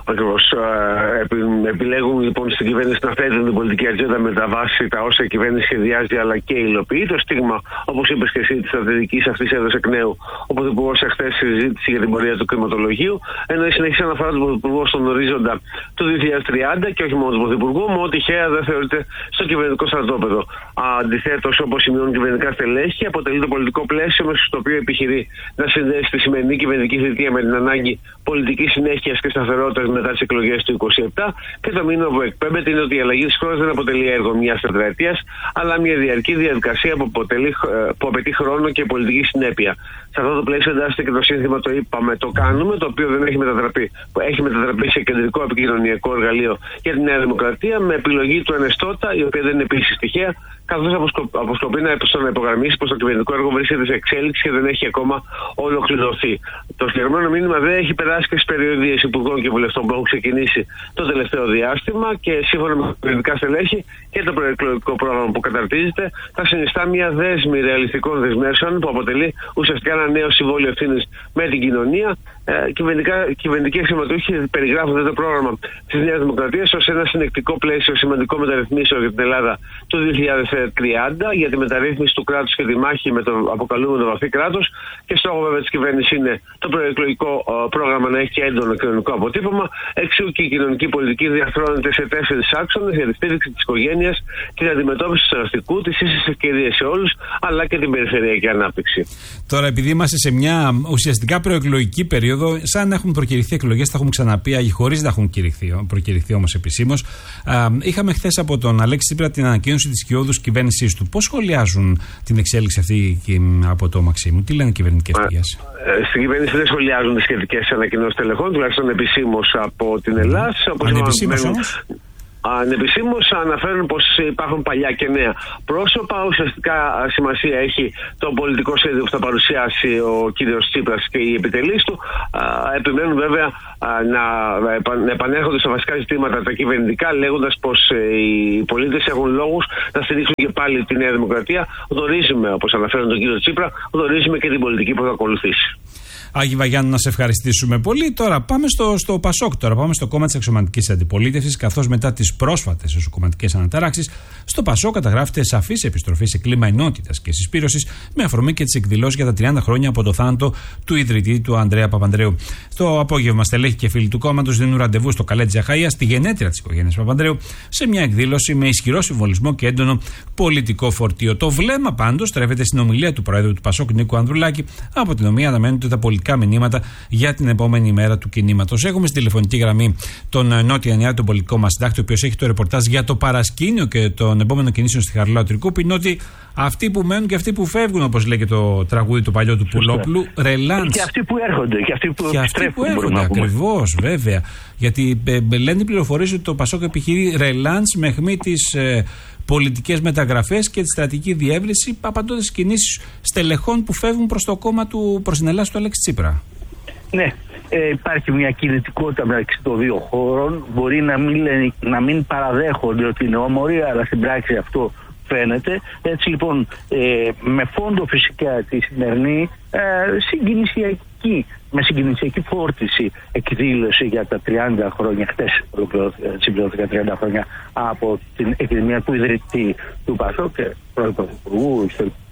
ακριβώς ε, επι, επιλέγουν λοιπόν στην κυβέρνηση να θέτουν την πολιτική ατζέντα με τα βάση τα όσα η κυβέρνηση σχεδιάζει αλλά και υλοποιεί. Το στίγμα, όπως είπες και εσύ, τη στρατηγική αυτή έδωσε εκ νέου ο Πρωθυπουργός εχθές στη συζήτηση για την πορεία του κλιματολογίου, ενώ η συνεχής αναφορά του Πρωθυπουργού στον ορίζοντα του δύο χιλιάδες τριάντα και όχι μόνο του Πρωθυπουργού, με ό,τι τυχαία δεν θεωρείται στο κυβερνητικό στρατόπεδο. Αντιθέτως, όπως σημειώνουν κυβερνητικά στελέχη, αποτελεί το πολιτικό πλαίσιο μέσα στο οποίο επιχειρεί να συνδέσει τη σημερινή κυβερνητική θητεία με την ανάγκη πολιτικής συνέχειας και σταθερότητας μετά τις εκλογές του είκοσι επτά. Και το μήνυμα που εκπέμπεται είναι ότι η αλλαγή της χώρας δεν αποτελεί έργο μιας τετραετίας, αλλά μια διαρκή διαδικασία που, αποτελεί, που απαιτεί χρόνο και πολιτική συνέπεια. Σε αυτό το πλαίσιο εντάσσεται και το σύνθημα το είπαμε, το κάνουμε, το οποίο δεν έχει μετατραπεί, έχει μετατραπεί σε κεντρικό επικοινωνιακό εργαλείο για τη Νέα Δημοκρατία, με επιλογή του Ενεστώτα, η οποία δεν είναι επίσης τυχαία, καθώς αποσκοπεί να υπογραμμίσει πως το κυβερνητικό έργο βρίσκεται σε εξέλιξη και δεν έχει ακόμα ολοκληρωθεί. Το συγκεκριμένο μήνυμα δεν έχει περάσει και στις περιοδίες υπουργών και βουλευτών που έχουν ξεκινήσει το τελευταίο διάστημα και σύμφωνα με τα κυβερνητικά στελέχη και το προεκλογικό πρόγραμμα που καταρτίζεται, θα συνιστά μια δέσμη ρεαλιστικών δεσμεύσεων που αποτελεί ουσιαστικά ένα νέο συμβόλαιο ευθύνης με την κοινωνία. Ε, κυβερνητικοί αξιωματούχοι περιγράφουν το πρόγραμμα της Νέας Δημοκρατίας ως ένα συνεκτικό πλαίσιο σημαντικό μεταρρυθμίσεων για την Ελλάδα του δύο χιλιάδες τριάντα για τη μεταρρύθμιση του κράτους και τη μάχη με το αποκαλούμενο βαθύ κράτος. Και στόχο βέβαια της κυβέρνησης είναι το προεκλογικό πρόγραμμα να έχει έντονο κοινωνικό αποτύπωμα. Εξού και η κοινωνική πολιτική διαρθρώνεται σε τέσσερις άξονες για τη στήριξη της οικογένειας, την αντιμετώπιση του εραστικού, τις ίσες ευκαιρίες σε όλους, αλλά και την περιφερειακή ανάπτυξη. Τώρα, επειδή είμαστε σε μια ουσιαστικά προεκλογική περίοδο, σαν να έχουν προκηρυχθεί εκλογές, τα έχουμε ξαναπεί, αγί χωρίς να έχουν προκηρυχθεί όμως επισήμως. Είχαμε χθες από τον Αλέξη Τσίπρα την ανακοίνωση της σκιώδους κυβέρνησής του. Πώς σχολιάζουν την εξέλιξη αυτή από το Μαξίμου, τι λένε οι κυβερνητικές πηγές? Στην κυβέρνηση δεν σχολιάζουν τις σχετικές ανακοινώσεις τελεχών, τουλάχιστον επισήμως από την Ελλάδα. Ανεπισήμως όμως? Ανεπισήμως αναφέρουν πως υπάρχουν παλιά και νέα πρόσωπα. Ουσιαστικά σημασία έχει το πολιτικό σχέδιο που θα παρουσιάσει ο κύριος Τσίπρας και οι επιτελείς του. Επιμένουν βέβαια να επανέρχονται στα βασικά ζητήματα τα κυβερνητικά, λέγοντας πως οι πολίτες έχουν λόγους να στηρίξουν και πάλι τη Νέα Δημοκρατία. Γνωρίζουμε, όπως αναφέρουν τον κύριο Τσίπρα, γνωρίζουμε και την πολιτική που θα ακολουθήσει. Άγι Βαγιάννου, να σε ευχαριστήσουμε πολύ. Τώρα πάμε στο, στο Πασόκ, τώρα πάμε στο κόμμα της αξιωματικής αντιπολίτευσης, καθώς μετά τις πρόσφατες εσωκομματικές αναταράξεις, στο Πασόκ καταγράφεται σαφής επιστροφή σε κλίμα ενότητας και συσπήρωσης, με αφορμή και τις εκδηλώσεις για τα τριάντα χρόνια από το θάνατο του ιδρυτή του Ανδρέα Παπανδρέου. Στο απόγευμα, στελέχη και φίλοι του κόμματος δίνουν ραντεβού στο Καλέτζη Αχαΐα, στη γενέτειρα της οικογένειας Παπανδρέου, σε μια εκδήλωση με ισχυρό συμβολισμό και έντονο πολιτικό φορτίο. Το βλέμμα πάντως στρέφεται στην ομιλία του Προέδρου του Πασόκ, Νίκου Ανδρουλάκη, από την οποία αναμένονται τα πολιτικά μηνύματα για την επόμενη μέρα του κινήματος. Έχουμε στη τηλεφωνική γραμμή τον Νότια Ανιάρη, τον πολιτικό μας συντάκτη, ο οποίος έχει το ρεπορτάζ για το παρασκήνιο και τον επόμενο κινήσεων στη Χαριλάου Τρικούπη. Είναι ότι αυτοί που μένουν και αυτοί που φεύγουν, όπως λέει και το τραγούδι του παλιό του Πουλόπουλου, ρελάντς. Και αυτοί που έρχονται, και αυτοί που, και αυτοί που έρχονται. Ακριβώς, βέβαια. Γιατί ε, ε, λένε οι πληροφορίες ότι το Πασόκ επιχειρεί ρελάντς με αιχμή τις ε, πολιτικές μεταγραφές και τη στρατηγική διεύρυνση, απαντώντας στις κινήσεις στελεχών που φεύγουν προς το κόμμα του, προς την Ελλάδα του Αλέξη Τσίπρα. Ναι, ε, υπάρχει μια κινητικότητα μεταξύ των δύο χώρων. Μπορεί να μην, λένε, να μην παραδέχονται ότι είναι ομορία, αλλά στην πράξη αυτό φαίνεται. Έτσι λοιπόν, ε, με φόντο φυσικά τη σημερινή ε, συγκινησιακή, με συγκινησιακή φόρτιση εκδήλωση για τα τριάντα χρόνια, χτες συμπληρώθηκαν τριάντα χρόνια από την εκδημία του ιδρυτή του Πασόκ και πρωθυπουργού,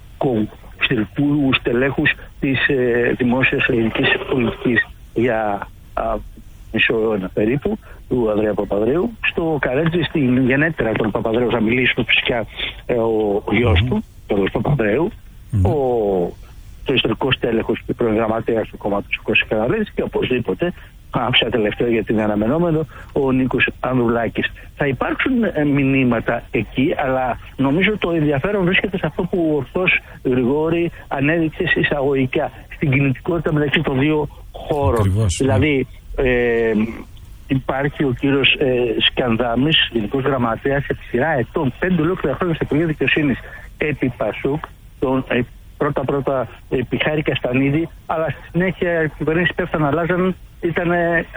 ιστορικού στελέχους της ε, δημόσιας ελληνικής πολιτικής για α, μισό αιώνα περίπου, του Ανδρέα Παπανδρέου, στο Καρέτζι, στην γενέτειρα των Παπανδρέου. Θα μιλήσουμε φυσικά ε, ο, ο γιος mm-hmm. του, τον Παπανδρέου, mm-hmm. ο, το ιστορικό στέλεχος και πρώην γραμματέας του κόμματος ο Κώστας Καραμέλης και οπωσδήποτε, άφησα τελευταίο γιατί είναι αναμενόμενο, ο Νίκος Ανδρουλάκης. Θα υπάρξουν ε, μηνύματα εκεί, αλλά νομίζω το ενδιαφέρον βρίσκεται σε αυτό που ο ορθός Γρηγόρη ανέδειξε εισαγωγικά, στην κινητικότητα μεταξύ των δύο χώρων. Ακριβώς, δηλαδή, ε, υπάρχει ο κύριος ε, Σκανδάμης, γενικός γραμματέας, σε σειρά ετών, πέντε ολόκληρα χρόνια στο Υπουργείο Δικαιοσύνης επί Πασόκ, τον ε, πρώτα-πρώτα επί Χάρη Καστανίδη, αλλά στη συνέχεια οι κυβερνήσεις πέφτανε, αλλάζαν, ήταν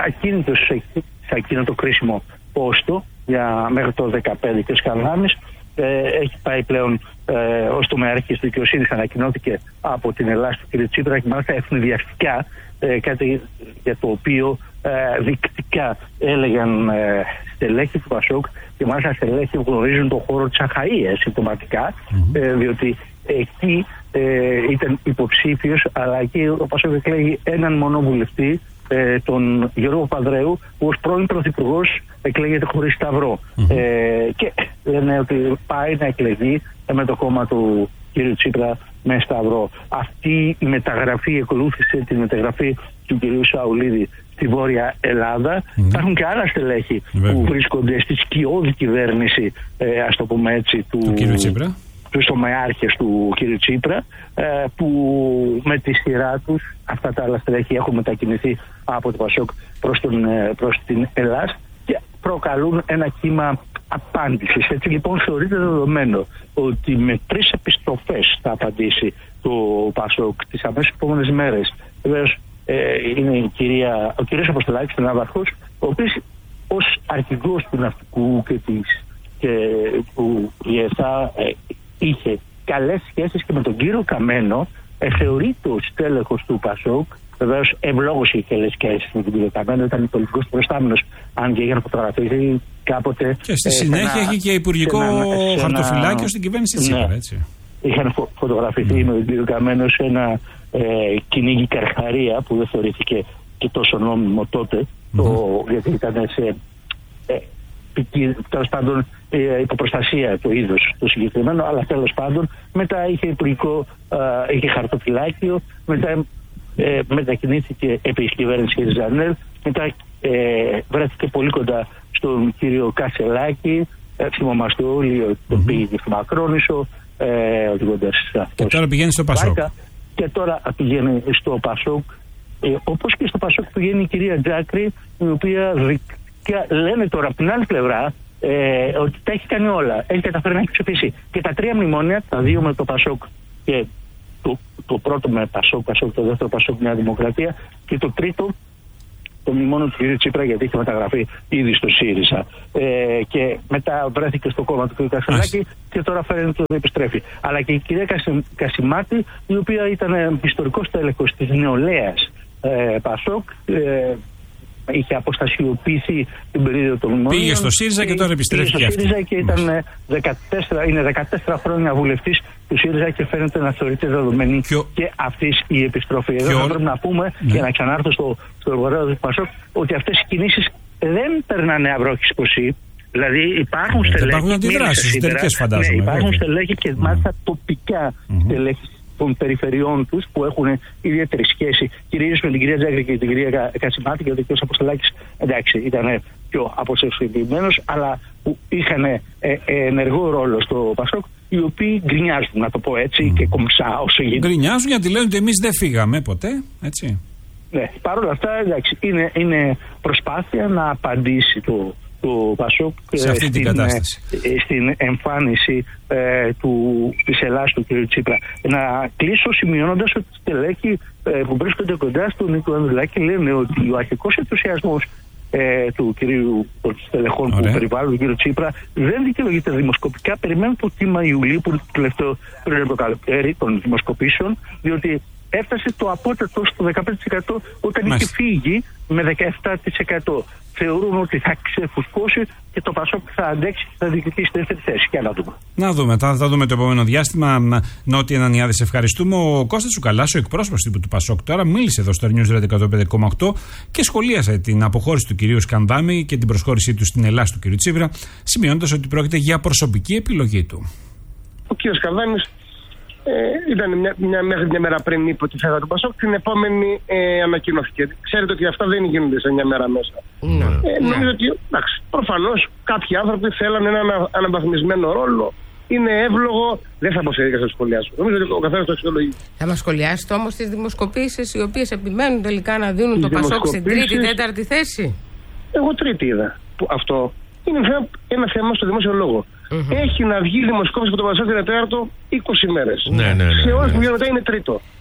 ακίνητος σε, σε εκείνο το κρίσιμο πόστο για, μέχρι το δύο χιλιάδες δεκαπέντε και ο Σκανδάμης ε, έχει πάει πλέον ε, ως τομεάρχης της δικαιοσύνης, ανακοινώθηκε από την Ελλάδα του κ. Τσίπρα και μάλιστα ευνηδιαστικά, ε, κάτι για το οποίο ε, δεικτικά έλεγαν ε, στελέχη του Πασόκ και μάλιστα στελέχη που γνωρίζουν τον χώρο της Αχαΐας συμπτωματικά, mm-hmm. ε, διότι εκεί ε, ήταν υποψήφιος, αλλά εκεί ο Πασόκ εκλέγει έναν μόνο βουλευτή, ε, τον Γιώργο Παδρέου, που ως πρώην πρωθυπουργός εκλέγεται χωρίς σταυρό. Mm-hmm. Ε, και λένε ότι πάει να εκλεγεί με το κόμμα του κ. Τσίπρα με σταυρό. Αυτή η μεταγραφή ακολούθησε τη μεταγραφή του κ. Σαουλίδη στη Βόρεια Ελλάδα. Mm-hmm. Υπάρχουν και άλλα στελέχη mm-hmm. που βρίσκονται στη σκιώδη κυβέρνηση, ε, ας το πούμε έτσι, του, του κ. Τσίπρα. Τους τομεάρχες του κ. Τσίπρα, ε, που με τη σειρά τους αυτά τα άλλα στελέχη έχουν μετακινηθεί από το Πασόκ προς, τον, προς την Ελλάδα και προκαλούν ένα κύμα απάντησης. Έτσι λοιπόν θεωρείται δεδομένο ότι με τρεις επιστροφές θα απαντήσει το Πασόκ τις αμέσως επόμενες μέρες. Βεβαίως ε, είναι η κυρία, ο κ. Αποστολάκης, ο ναύαρχος, ο οποίος ως αρχηγός του ναυτικού και, της, και του ΙΕΘΑ ε, είχε καλές σχέσεις και με τον κύριο Καμένο, ε, θεωρείται ο στέλεχος του Πασόκ. Βεβαίως ευλόγως είχε καλές σχέσεις με τον κύριο Καμένο, ήταν πολιτικός προστάμενος, αν και είχαν φωτογραφηθεί κάποτε. Και στη ε, συνέχεια είχε και υπουργικό ένα, χαρτοφυλάκιο ένα, στην κυβέρνηση Τσίπρα, ναι, έτσι. Είχαν φω, φωτογραφηθεί mm. με τον κύριο Καμένο σε ένα ε, κυνήγι Καρχαρία που δεν θεωρήθηκε και τόσο νόμιμο τότε, mm. το, γιατί ήταν σε... Ε, τέλος πάντων ε, υποπροστασία το είδος το συγκεκριμένο, αλλά τέλος πάντων μετά είχε υπουργικό, ε, είχε χαρτοφυλάκιο, μετά ε, μετακινήθηκε επί της κυβέρνησης Ζανέλ, μετά ε, βρέθηκε πολύ κοντά στον κύριο Κασελάκη, ε, θυμόμαστε όλοι ότι mm-hmm. πήγε στο Μακρόνησο, ε, και τώρα πηγαίνει στο Πασόκ και τώρα πηγαίνει στο Πασόκ, ε, όπως και στο Πασόκ πηγαίνει η κυρία Τζάκρη, η οποία και λένε τώρα από την άλλη πλευρά ε, ότι τα έχει κάνει όλα. Έχει καταφέρει να έχει ψηφίσει και τα τρία μνημόνια, τα δύο με το Πασόκ και το, το πρώτο με Πασόκ, Πασόκ, το δεύτερο Πασόκ Νέα Δημοκρατία και το τρίτο το μνημόνιο του κ. Τσίπρα, γιατί είχε μεταγραφεί ήδη στο ΣΥΡΙΖΑ. Ε, και μετά βρέθηκε στο κόμμα του κ. Κασελάκη και τώρα φαίνεται ότι επιστρέφει. Αλλά και η κυρία Κασι, Κασιμάτη, η οποία ήταν ιστορικός τέλεχος της νεολαίας ε, Πασόκ, ε, είχε αποστασιοποιηθεί την περίοδο των μνημονίων. Πήγε στο ΣΥΡΙΖΑ και τώρα επιστρέφει και αυτή. ΣΥΡΙΖΑ και ήταν δεκατέσσερα, είναι δεκατέσσερα χρόνια βουλευτής του ΣΥΡΙΖΑ και φαίνεται να θεωρείται δεδομένη Ποιο... και αυτή η επιστροφή. Ποιο... Εδώ θα πρέπει να πούμε, ναι, και να ξανάρθω στο, στο εργοδότη του Πασόκ, ότι αυτές οι κινήσεις δεν περνάνε αυρόχης ποσή. Δηλαδή υπάρχουν ε, στελέχη. Υπάρχουν αντιδράσεις, τελικές φαντάζομαι. Ναι, υπάρχουν στελέχη και μάλιστα mm. τοπικά mm-hmm. στελέχη των περιφερειών τους που έχουν ιδιαίτερη σχέση κυρίως με την κυρία Τζάκρη και την κυρία Κασιμάτη, και ο κ. Αποστολάκης εντάξει ήταν πιο αποσυστημένος, αλλά που είχαν ε, ε, ενεργό ρόλο στο Πασόκ, οι οποίοι γκρινιάζουν, να το πω έτσι, mm. και κομψά όσο γίνεται. Γκρινιάζουν γιατί λένε ότι εμείς δεν φύγαμε ποτέ, έτσι. Ναι, παρόλα αυτά εντάξει, είναι, είναι προσπάθεια να απαντήσει το του Πασόκ σε αυτή την κατάσταση, στην εμφάνιση ε, του, της Ελλάδας του κ. Τσίπρα. Να κλείσω σημειώνοντας ότι οι στελέχοι ε, που βρίσκονται κοντά στον Νίκο Ανδρουλάκη λένε ότι ο αρχικός ενθουσιασμός ε, του κυρίου των στελεχών που περιβάλλουν τον κ. Τσίπρα δεν δικαιολογείται δημοσκοπικά. Περιμένουν το κύμα Ιουλίου που είναι το τελευταίο πριν από το καλοκαίρι των δημοσκοπήσεων, διότι έφτασε το απότατο στο δεκαπέντε τοις εκατό όταν Μάλιστα. είχε φύγει με δεκαεπτά τοις εκατό. Θεωρούν ότι θα ξεφουσκώσει και το Πασόκ θα αντέξει και θα διεκδικήσει στη δεύτερη θέση. Και να δούμε. Να δούμε. Θα, θα δούμε το επόμενο διάστημα. Νότια Ανανιάδη, ευχαριστούμε. Ο Κώστας Τσουκαλάς, ο εκπρόσωπος τύπου του Πασόκ, τώρα μίλησε εδώ στο News Radio εκατόν πέντε κόμμα οκτώ και σχολίασε την αποχώρηση του κυρίου Σκανδάμι και την προσχώρησή του στην Ελλάδα του κυρίου Τσίπρα, σημειώνοντας ότι πρόκειται για προσωπική επιλογή του. Ο κύριος Σκανδάμις Ε, ήταν μια, μια, μια, μια μέρα πριν είπε ότι θα ήταν το Πασόκ, την επόμενη ε, ανακοινώθηκε. Ξέρετε ότι αυτά δεν γίνονται σε μια μέρα μέσα. Mm. Ε, νομίζω ότι προφανώς κάποιοι άνθρωποι θέλανε ένα ανα, αναβαθμισμένο ρόλο. Είναι εύλογο, δεν θα αποσυρίκα να σχολιάσω. Νομίζω ότι ο καθένας το αξιολογεί. Θα μας σχολιάσετε όμως τις δημοσκοπήσεις οι οποίες επιμένουν τελικά να δίνουν το Πασόκ στην τρίτη, τέταρτη θέση. Εγώ τρίτη είδα. Αυτό είναι ένα, ένα θέμα στο δημόσιο λόγο. Mm-hmm. Έχει να βγει δημοσκόπηση από το Πασόκ την τέταρτο είκοσι μέρες. Ναι, ναι, ναι, σε όλες τις ναι, ναι. μετά είναι τρίτο.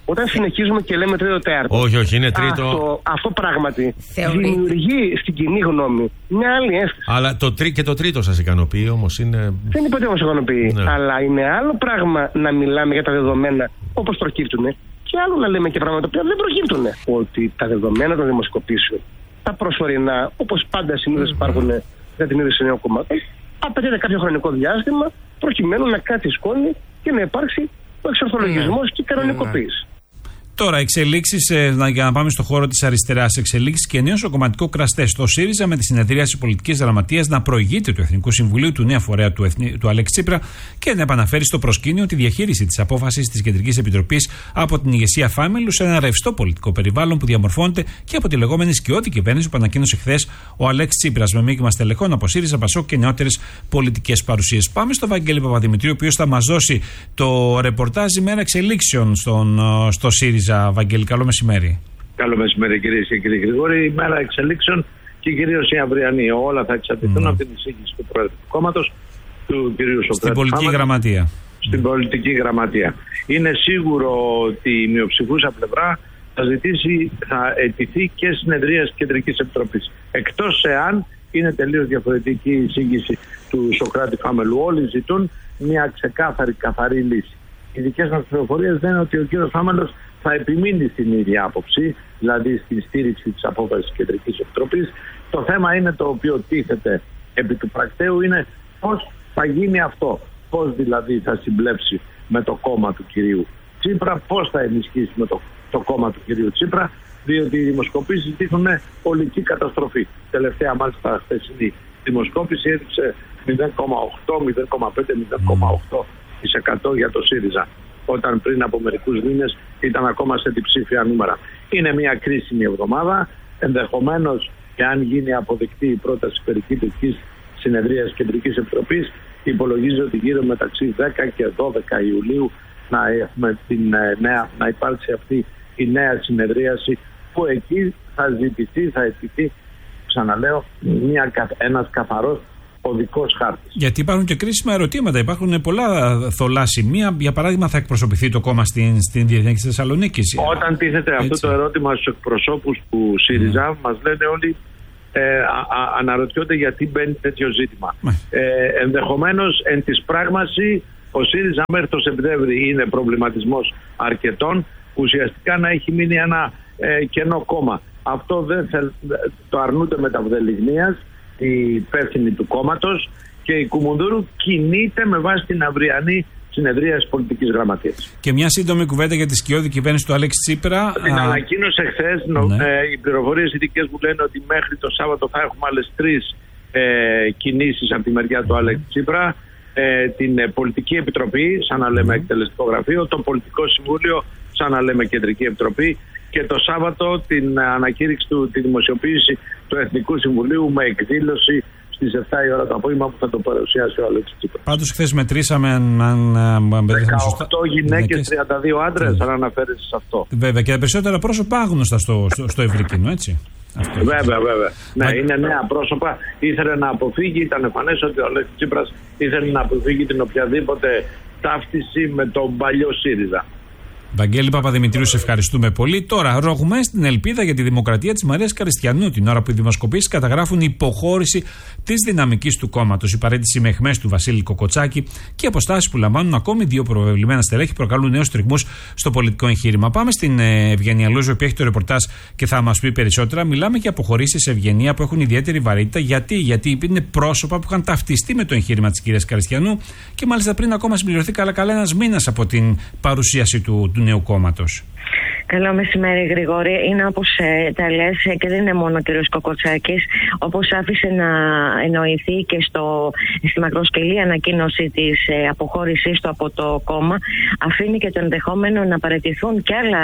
Όταν συνεχίζουμε και λέμε τρίτο τέταρτο. Όχι, όχι, είναι τρίτο. Αυτό, αυτό πράγματι Θεωρεί. δημιουργεί στην κοινή γνώμη μια άλλη αίσθηση. Αλλά το τρί, και το τρίτο σας ικανοποιεί όμως είναι. Δεν είπε ότι μας ικανοποιεί. Ναι. Αλλά είναι άλλο πράγμα να μιλάμε για τα δεδομένα όπως προκύπτουν. Και άλλο να λέμε και πράγματα που δεν προκύπτουν. Ότι τα δεδομένα των δημοσκοπήσεων, τα προσωρινά, όπως πάντα συνήθως υπάρχουν για την ίδρυση νέων κομμάτων, απαιτείται κάποιο χρονικό διάστημα προκειμένου να κάτσει η σκόνη και να υπάρξει ο εξορθολογισμός και η κανονικοποίηση. Τώρα, εξελίξεις, για να πάμε στο χώρο της αριστεράς, εξελίξεις και νέο στο κομματικό κραστέ. Στο ΣΥΡΙΖΑ με τη συνεδρίαση πολιτικής γραμματείας να προηγείται του Εθνικού Συμβουλίου του νέα φορέα του, Εθνι... του Αλέξη Τσίπρα και να επαναφέρει στο προσκήνιο τη διαχείριση της απόφασης της Κεντρικής Επιτροπής από την ηγεσία Φάμελου σε ένα ρευστό πολιτικό περιβάλλον που διαμορφώνεται και από τη λεγόμενη σκιώδη κυβέρνηση που ανακοίνωσε χθες ο Αλέξης Τσίπρας με μείγμα στελεχών από ΣΥΡΙΖΑ, ΠΑΣΟΚ και νεότερες πολιτικές παρουσίες. Πάμε στο Βαγγέλη Παπαδημητρίου, ο οποίος θα μας δώσει το ρεπορτάζ ημέρα εξελίξεων στον, στο ΣΥΡΙΖΑ. Βαγγέλη, καλό μεσημέρι. Καλό μεσημέρι, κυρίες και κύριοι Γρηγόρη. Η μέρα εξελίξεων και κυρίως η αυριανή. Όλα θα εξαρτηθούν mm. από την εισήγηση του Πρόεδρου του κόμματος, του κ. Σοκράτη. Στην πολιτική Χάμα, γραμματεία. Στην πολιτική γραμματεία. Είναι σίγουρο ότι η μειοψηφούσα πλευρά θα ζητήσει, θα αιτηθεί και συνεδρίας Κεντρικής Επιτροπής. Εκτός εάν είναι τελείως διαφορετική η εισήγηση του Σοκράτη Φάμελου. Όλοι ζητούν μια ξεκάθαρη, καθαρή λύση. Οι δικές μας πληροφορίες λένε ότι ο κ. Φάμελος θα επιμείνει στην ίδια άποψη, δηλαδή στην στήριξη της απόφασης της Κεντρικής Επιτροπής. Το θέμα είναι το οποίο τίθεται επί του πρακτέου είναι πώς θα γίνει αυτό. Πώς δηλαδή θα συμπλέψει με το κόμμα του κυρίου Τσίπρα, πώς θα ενισχύσει με το, το κόμμα του κυρίου Τσίπρα, διότι οι δημοσκοπήσεις δείχνουν ολική καταστροφή. Τελευταία μάλιστα χθεσινή δημοσκόπηση έδειξε μηδέν κόμμα οκτώ, μηδέν κόμμα πέντε, μηδέν κόμμα οκτώ τοις εκατό για το ΣΥΡΙΖΑ, όταν πριν από μερικούς μήνες ήταν ακόμα σε διψήφια νούμερα. Είναι μια κρίσιμη εβδομάδα. Ενδεχομένως, εάν γίνει αποδεκτή η πρόταση περικυκλικής συνεδρίας Κεντρικής Επιτροπής, υπολογίζει ότι γύρω μεταξύ δέκα και δώδεκα Ιουλίου να, έχουμε την, νέα, να υπάρξει αυτή η νέα συνεδρίαση, που εκεί θα ζητηθεί, θα αιτηθεί, ξαναλέω, μια, ένας καθαρός οδικός χάρτης. Γιατί υπάρχουν και κρίσιμα ερωτήματα. Υπάρχουν πολλά θολά σημεία. Για παράδειγμα, θα εκπροσωπηθεί το κόμμα στην, στην Διεθνή της Θεσσαλονίκης. Όταν τίθεται έτσι αυτό το ερώτημα στους εκπροσώπους του ΣΥΡΙΖΑ, mm. μας λένε όλοι, ε, α, α, αναρωτιόνται γιατί μπαίνει τέτοιο ζήτημα. Mm. Ε, ενδεχομένως, εν της πράγμαση, ο ΣΥΡΙΖΑ μέχρι το Σεπτέμβρη είναι προβληματισμός αρκετών, ουσιαστικά να έχει μείνει ένα ε, κενό κόμμα. Αυτό δεν θέλ, το αρνούνται με τα βδελιγνίας η υπεύθυνη του κόμματος, και η Κουμουνδούρου κινείται με βάση την αυριανή συνεδρία της πολιτικής γραμματείας. Και μια σύντομη κουβέντα για τη σκιώδη κυβέρνηση του Αλέξη Τσίπρα. Την α... ανακοίνωσε χθες. Ναι. Ε, οι πληροφορίες ειδικές μου λένε ότι μέχρι το Σάββατο θα έχουμε άλλες τρεις ε, κινήσεις από τη μεριά του Αλέξη Τσίπρα. Ε, την ε, Πολιτική Επιτροπή, σαν να λέμε mm. εκτελεστικό γραφείο, το Πολιτικό Συμβούλιο, σαν να λέμε Κεντρική Επιτροπή, και το Σάββατο την ανακήρυξη του, τη δημοσιοποίηση του Εθνικού Συμβουλίου με εκδήλωση στις επτά η ώρα το απόγευμα, που θα το παρουσιάσει ο Αλέξης Τσίπρας. Πάντως χθες μετρήσαμε αν, αν δεκαοκτώ γυναίκες, τριάντα δύο άντρες, αν αναφέρεσαι σε αυτό. Βέβαια, και τα περισσότερα πρόσωπα άγνωστα στο, στο, στο ευρύ κοινό, έτσι. Αυτό. Βέβαια, βέβαια. Ναι, Μα... είναι νέα πρόσωπα. Ήθελε να αποφύγει, ήταν εμφανές ότι ο Αλέξης Τσίπρας ήθελε να αποφύγει την οποιαδήποτε ταύτιση με τον παλιό ΣΥΡΙΖΑ. Βαγγέλη Παπαδημητρίου, σε ευχαριστούμε πολύ. Τώρα, ρογούμε στην ελπίδα για τη δημοκρατία της Μαρίας Καριστιανού, την ώρα που οι δημοσκοπήσεις καταγράφουν υποχώρηση της δυναμικής του κόμματος. Η παρέτηση με αιχμές του Βασίλη Κοκοτσάκη και οι αποστάσεις που λαμβάνουν ακόμη δύο προβεβλημένα στελέχη προκαλούν νέους τριγμούς στο πολιτικό εγχείρημα. Πάμε στην Ευγενία Λούζο, που έχει το ρεπορτάζ και θα μας πει περισσότερα. Μιλάμε για αποχωρήσεις, Ευγενία, που έχουν ιδιαίτερη βαρύτητα. Γιατί, Γιατί είναι πρόσωπα που είχαν ταυτιστεί με το εγχείρημα της κυρίας Καριστιανού και μάλιστα πριν ακόμα συμπληρωθεί καλά-καλά ένας μήνας από την παρουσίαση του. του νέου κόμματος. Καλό μεσημέρι, Γρηγόρη. Είναι όπως ε, τα λες, ε, και δεν είναι μόνο ο κ. Κοκοτσάκης. Όπως άφησε να εννοηθεί και στο, στη μακροσκελή ανακοίνωση της ε, αποχώρησής του από το κόμμα, αφήνει και το ενδεχόμενο να παραιτηθούν και άλλα,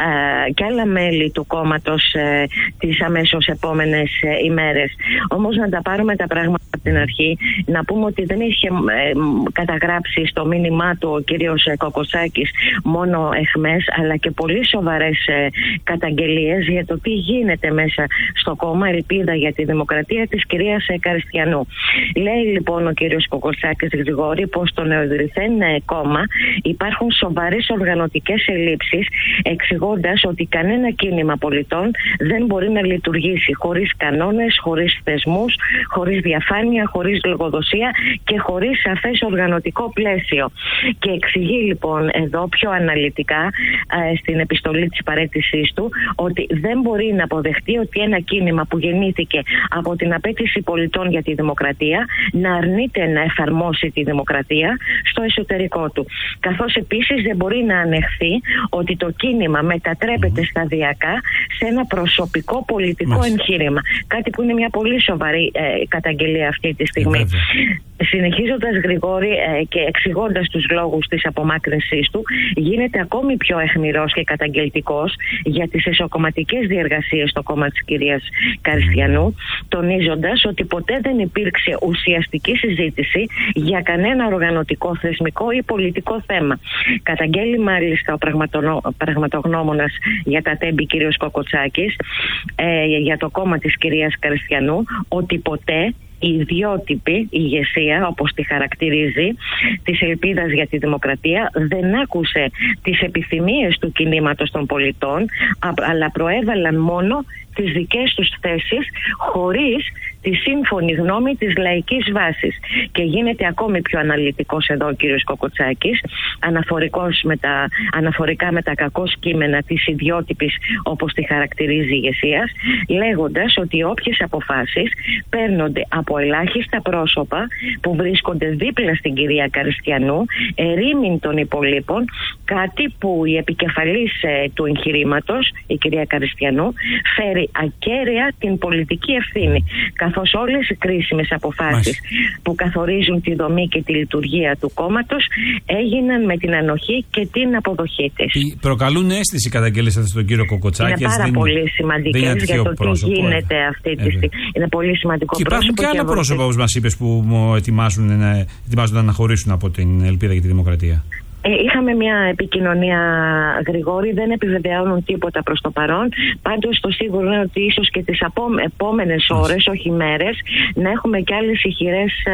ε, και άλλα μέλη του κόμματος ε, τις αμέσως επόμενες ε, ημέρες. Όμως να τα πάρουμε τα πράγματα από την αρχή, να πούμε ότι δεν είχε ε, καταγράψει στο μήνυμά του ο κ. Κοκοτσάκης μόνο αιχμές, αλλά και πολύ σοβαρά σοβαρές ε, καταγγελίες για το τι γίνεται μέσα στο κόμμα Ελπίδα για τη Δημοκρατία της κυρίας ε, Καριστιανού. Λέει λοιπόν ο κύριος Κοκοτσάκης Γρηγόρη πως στο νεοειδρυθέν ε, κόμμα υπάρχουν σοβαρές οργανωτικές ελλείψεις, εξηγώντας ότι κανένα κίνημα πολιτών δεν μπορεί να λειτουργήσει χωρίς κανόνες, χωρίς θεσμούς, χωρίς διαφάνεια, χωρίς λογοδοσία και χωρίς σαφές οργανωτικό πλαίσιο. Και εξηγεί λοιπόν εδώ πιο αναλυτικά ε, στην επιστολή της παραίτησής του ότι δεν μπορεί να αποδεχτεί ότι ένα κίνημα που γεννήθηκε από την απέτηση πολιτών για τη δημοκρατία να αρνείται να εφαρμόσει τη δημοκρατία στο εσωτερικό του. Καθώς επίσης δεν μπορεί να ανεχθεί ότι το κίνημα μετατρέπεται σταδιακά σε ένα προσωπικό πολιτικό Μάλιστα. εγχείρημα. Κάτι που είναι μια πολύ σοβαρή ε, καταγγελία αυτή τη στιγμή. Συνεχίζοντας Γρηγόρη ε, και εξηγώντας τους λόγους της απομάκρυνσής του, γίνεται ακόμη πιο αιχμηρός και καταγγελτικός για τις εσωκομματικές διεργασίες στο κόμμα της κυρίας Καριστιανού, τονίζοντας ότι ποτέ δεν υπήρξε ουσιαστική συζήτηση για κανένα οργανωτικό, θεσμικό ή πολιτικό θέμα. Καταγγέλει μάλιστα ο πραγματογνώμονας για τα τέμπη κύριος Κοκοτσάκης ε, για το κόμμα της κυρίας Καριστιανού ότι ποτέ η ιδιότυπη ηγεσία, όπως τη χαρακτηρίζει, της Ελπίδας για τη Δημοκρατία δεν άκουσε τις επιθυμίες του κινήματος των πολιτών, αλλά προέβαλαν μόνο τις δικές τους θέσεις χωρίς τη σύμφωνη γνώμη της λαϊκής βάσης. Και γίνεται ακόμη πιο αναλυτικός εδώ ο κύριος Κοκοτσάκης, αναφορικός με τα, αναφορικά με τα κακώς κείμενα της ιδιότυπης, όπως τη χαρακτηρίζει η ηγεσία, λέγοντας ότι όποιες αποφάσεις παίρνονται από ελάχιστα πρόσωπα που βρίσκονται δίπλα στην κυρία Καριστιανού, ερήμην των υπολείπων, κάτι που η επικεφαλής ε, του εγχειρήματος, η κυρία Καριστιανού, φέρει ακέραια την πολιτική ευθύνη, καθώς όλες οι κρίσιμες αποφάσεις Μάλιστα. που καθορίζουν τη δομή και τη λειτουργία του κόμματος έγιναν με την ανοχή και την αποδοχή της. Προκαλούν αίσθηση οι καταγγελίες αυτές στον κύριο Κοκοτσάκη. Είναι πάρα δεν, πολύ σημαντικές για το πρόσωπο, τι γίνεται ε. αυτή τη στιγμή. Είναι πολύ σημαντικό και πρόσωπο. Υπάρχουν και άλλα πρόσωπα, όπως μας είπες, που ετοιμάζουν, ετοιμάζονται να χωρίσουν από την Ελπίδα για τη Δημοκρατία. Ε, είχαμε μια επικοινωνία, Γρηγόρη, δεν επιβεβαιώνουν τίποτα προς το παρόν. Πάντως το σίγουρο είναι ότι ίσως και τις επόμενες ώρες, όχι μέρες, να έχουμε και άλλες ηχηρές ε,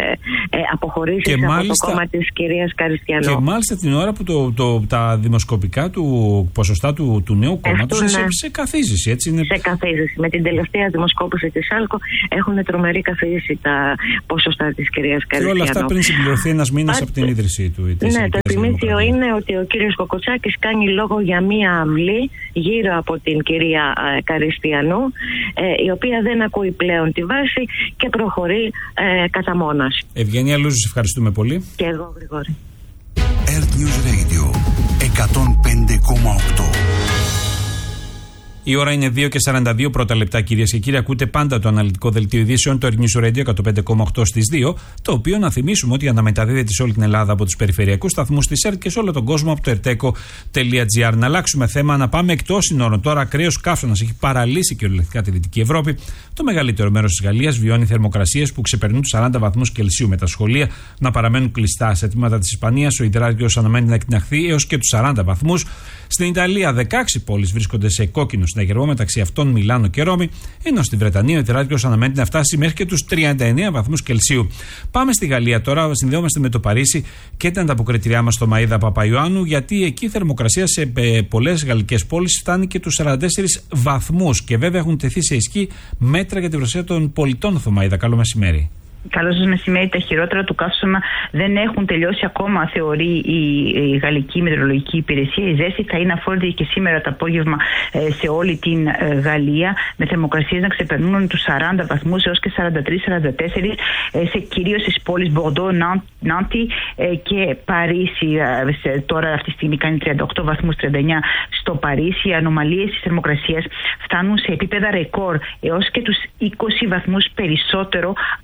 ε, αποχωρήσεις και από μάλιστα, το κόμμα της κυρίας Καριστιανού. Και μάλιστα την ώρα που το, το, τα δημοσκοπικά του ποσοστά του, του νέου κόμματος είναι σε, σε καθίζηση. Έτσι είναι... Σε καθίζηση. Με την τελευταία δημοσκόπηση της ΑΛΚΟ έχουν τρομερή καθίζηση τα ποσοστά της κυρίας Καριστιανού. Και όλα αυτά πριν συμπληρωθεί ένας μήνας από την ίδρυσή του. Ναι, το επιμήθειο είναι ότι ο κύριος Κοκοτσάκης κάνει λόγο για μία αυλή γύρω από την κυρία ε, Καριστιανού, ε, η οποία δεν ακούει πλέον τη βάση και προχωρεί ε, κατά μόνας. Ευγενία Λούζου, ευχαριστούμε πολύ. Και εγώ, Γρηγόρη. Earth News Radio εκατόν πέντε κόμμα οκτώ. Η ώρα είναι δύο και σαράντα δύο πρώτα λεπτά, κυρίες και κύριοι. Ακούτε πάντα το αναλυτικό δελτίο ειδήσεων, το Earth News Radio εκατόν πέντε κόμμα οκτώ στις δύο, το οποίο να θυμίσουμε ότι αναμεταδίδεται σε όλη την Ελλάδα από τους περιφερειακούς σταθμούς της ΕΡΤ και σε όλο τον κόσμο από το ερτέκο τελεία τζι άρ. Να αλλάξουμε θέμα, να πάμε εκτός συνόρων. Τώρα, ακραίος καύσωνας έχει παραλύσει κυριολεκτικά τη Δυτική Ευρώπη. Το μεγαλύτερο μέρος της Γαλλίας βιώνει θερμοκρασίες που ξεπερνούν τους σαράντα βαθμούς Κελσίου, με τα σχολεία να παραμένουν κλειστά. Σε τμήματα της Ισπανίας, ο υδράτιος αναμένει να εκτιναχθεί έως και τους σαράντα βαθμούς. Στην Ιταλία, δεκαέξι πόλεις βρίσκονται σε κόκκινο συναγερμό, μεταξύ αυτών Μιλάνο και Ρώμη, ενώ στη Βρετανία ο υδράτιος αναμένει να φτάσει μέχρι και τους τριάντα εννέα βαθμούς Κελσίου. Πάμε στη Γαλλία τώρα, συνδέομαστε με το Παρίσι και την ανταποκριτριά μας στο Μαΐδα Παπαϊωάννου, γιατί εκεί η θερμοκρασία σε πολλές γαλλικές πόλεις φτάνει και τους σαράντα τέσσερις βαθμούς. Και βέβαια έχουν τεθεί σε ισχύ μέτρα για την προστασία των πολιτών. Θωμαΐδα, καλό μεσημέρι. Καλό σας μεσημέρι. Τα χειρότερα του καύσωνα δεν έχουν τελειώσει ακόμα, θεωρεί η, η Γαλλική Μετεωρολογική Υπηρεσία. Η ζέστη θα είναι αφόρητη και σήμερα το απόγευμα ε, σε όλη την ε, Γαλλία, με θερμοκρασίες να ξεπερνούν τους σαράντα βαθμούς έως και σαράντα τρία σαράντα τέσσερα ε, σε κυρίως στις πόλεις Μπορντό, Νάντι ε, και Παρίσι. Ε, σε, τώρα αυτή τη στιγμή κάνει τριάντα οκτώ βαθμούς, τριάντα εννέα στο Παρίσι. Οι ανομαλίες της θερμοκρασίας φτάνουν σε επίπεδα ρεκόρ έως και τους είκοσι βαθμούς περισσότερο από το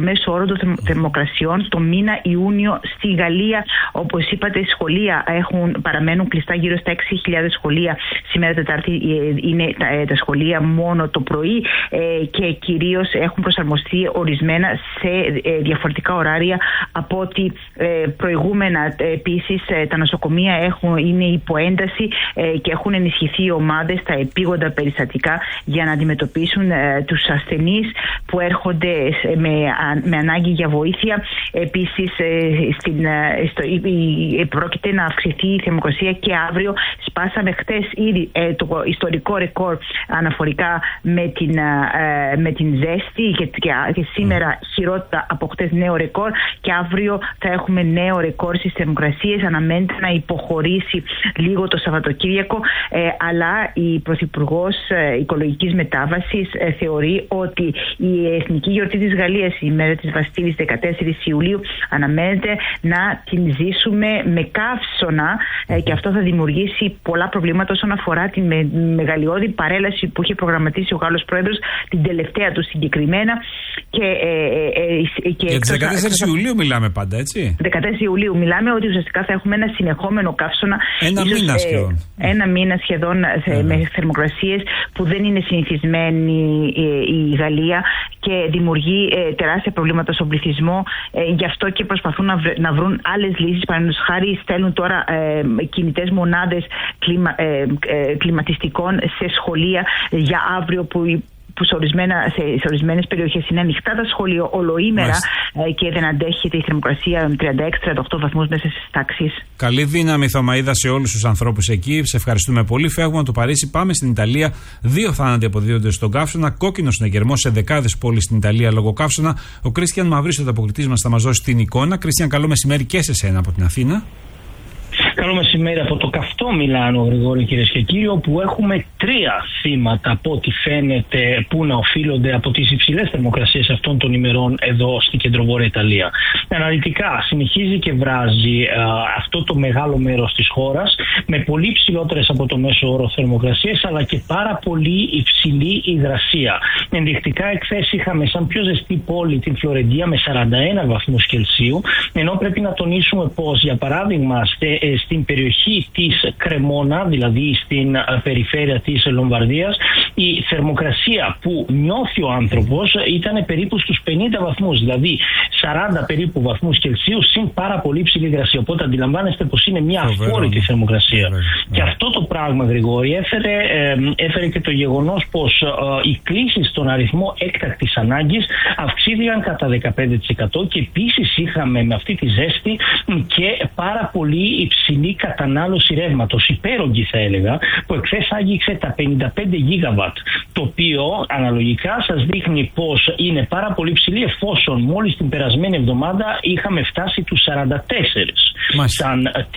μέσο όρο των θερμοκρασιών το μήνα Ιούνιο στη Γαλλία. Όπως είπατε, σχολεία έχουν, παραμένουν κλειστά, γύρω στα έξι χιλιάδες σχολεία. Σήμερα Τετάρτη είναι τα, τα σχολεία μόνο το πρωί ε, και κυρίως έχουν προσαρμοστεί ορισμένα σε ε, διαφορετικά ωράρια από ό,τι ε, προηγούμενα. Επίσης, ε, τα νοσοκομεία έχουν, είναι υποένταση ε, και έχουν ενισχυθεί οι ομάδες στα επίγοντα περιστατικά για να αντιμετωπίσουν ε, τους ασθενείς που έρχονται με, με ανάγκη για βοήθεια. Επίσης, στην, στο, πρόκειται να αυξηθεί η θερμοκρασία και αύριο. Σπάσαμε χτες ήδη το ιστορικό ρεκόρ αναφορικά με την, με την ζέστη και, και, και σήμερα χειρότερα από χτες νέο ρεκόρ, και αύριο θα έχουμε νέο ρεκόρ στις θερμοκρασίες. Αναμένεται να υποχωρήσει λίγο το Σαββατοκύριακο, αλλά η Πρωθυπουργός Οικολογικής Μετάβασης θεωρεί ότι η εθνική γιορτή της Γαλλίας, η ημέρα της Βαστίλης, δεκατέσσερις Ιουλίου, αναμένεται να την ζήσουμε με καύσωνα ε, και αυτό θα δημιουργήσει πολλά προβλήματα όσον αφορά τη με, μεγαλειώδη παρέλαση που είχε προγραμματίσει ο Γάλλος Πρόεδρος, την τελευταία του συγκεκριμένα. Και, ε, ε, και για τις δεκατέσσερις Ιουλίου μιλάμε πάντα, έτσι. δεκατέσσερις Ιουλίου μιλάμε ότι ουσιαστικά θα έχουμε ένα συνεχόμενο καύσωνα. Ένα ίσως, μήνα σχεδόν. Ε, ένα μήνα σχεδόν ε, με θερμοκρασίες που δεν είναι συνηθισμένη ε, η Γαλλία και δημιουργεί ε, τεράστια προβλήματα στον πληθυσμό. Ε, γι' αυτό και προσπαθούν να, βρ, να βρουν άλλες λύσεις. Παραδείγματος χάρη, στέλνουν τώρα ε, κινητές μονάδες κλιμα, ε, ε, κλιματιστικών σε σχολεία για αύριο που που σε, ορισμένα, σε, σε ορισμένες περιοχές είναι ανοιχτά τα σχολεία ολοήμερα ε, και δεν αντέχεται η θερμοκρασία τριάντα έξι τριάντα οκτώ βαθμούς μέσα στις τάξεις. Καλή δύναμη, Θωμαΐδα, σε όλους τους ανθρώπους εκεί. Σε ευχαριστούμε πολύ. Φεύγουμε από το Παρίσι, πάμε στην Ιταλία. Δύο θάνατοι αποδίδονται στον καύσωνα. Κόκκινο συνεγερμός σε δεκάδες πόλεις στην Ιταλία λόγω καύσωνα. Ο Κρίστιαν Μαυρίσο, ο αποκλειτής μας, θα μας δώσει την εικόνα. Κρίστιαν, καλό μεσημέρι και σε σένα από την Αθήνα. Καλό μεσημέρι από το καυτό Μιλάνο, Γρηγόρη, κυρίες και κύριοι, όπου έχουμε τρία θύματα από ό,τι φαίνεται που να οφείλονται από τις υψηλές θερμοκρασίες αυτών των ημερών εδώ στην κεντροβόρεια Ιταλία. Αναλυτικά συνεχίζει και βράζει α, αυτό το μεγάλο μέρος της χώρας με πολύ ψηλότερες από το μέσο όρο θερμοκρασίες, αλλά και πάρα πολύ υψηλή υγρασία. Ενδεικτικά εχθές είχαμε σαν πιο ζεστή πόλη την Φλωρεντία με σαράντα ένα βαθμούς Κελσίου, ενώ πρέπει να τονίσουμε πως, για παράδειγμα, στην περιοχή της Κρεμόνα, δηλαδή στην περιφέρεια της Λομβαρδίας, η θερμοκρασία που νιώθει ο άνθρωπος ήταν περίπου στους πενήντα βαθμούς, δηλαδή σαράντα περίπου βαθμούς Κελσίου, συν πάρα πολύ ψηλή υγρασία. Οπότε αντιλαμβάνεστε πως είναι μια αφόρητη θερμοκρασία. Yeah. Και αυτό το πράγμα, Γρηγόρη, έφερε, ε, έφερε και το γεγονός πως ε, οι κλήσεις στον αριθμό έκτακτης ανάγκης αυξήθηκαν κατά δεκαπέντε τοις εκατό και επίσης είχαμε με αυτή τη ζέστη και πάρα πολύ υψηλή κατανάλωση ρεύματος, υπέρογγη θα έλεγα, που εχθές άγγιξε τα πενήντα πέντε γίγαβατ, το οποίο αναλογικά σας δείχνει πως είναι πάρα πολύ ψηλή, εφόσον μόλις την περασμένη εβδομάδα είχαμε φτάσει τους σαράντα τέσσερα σαν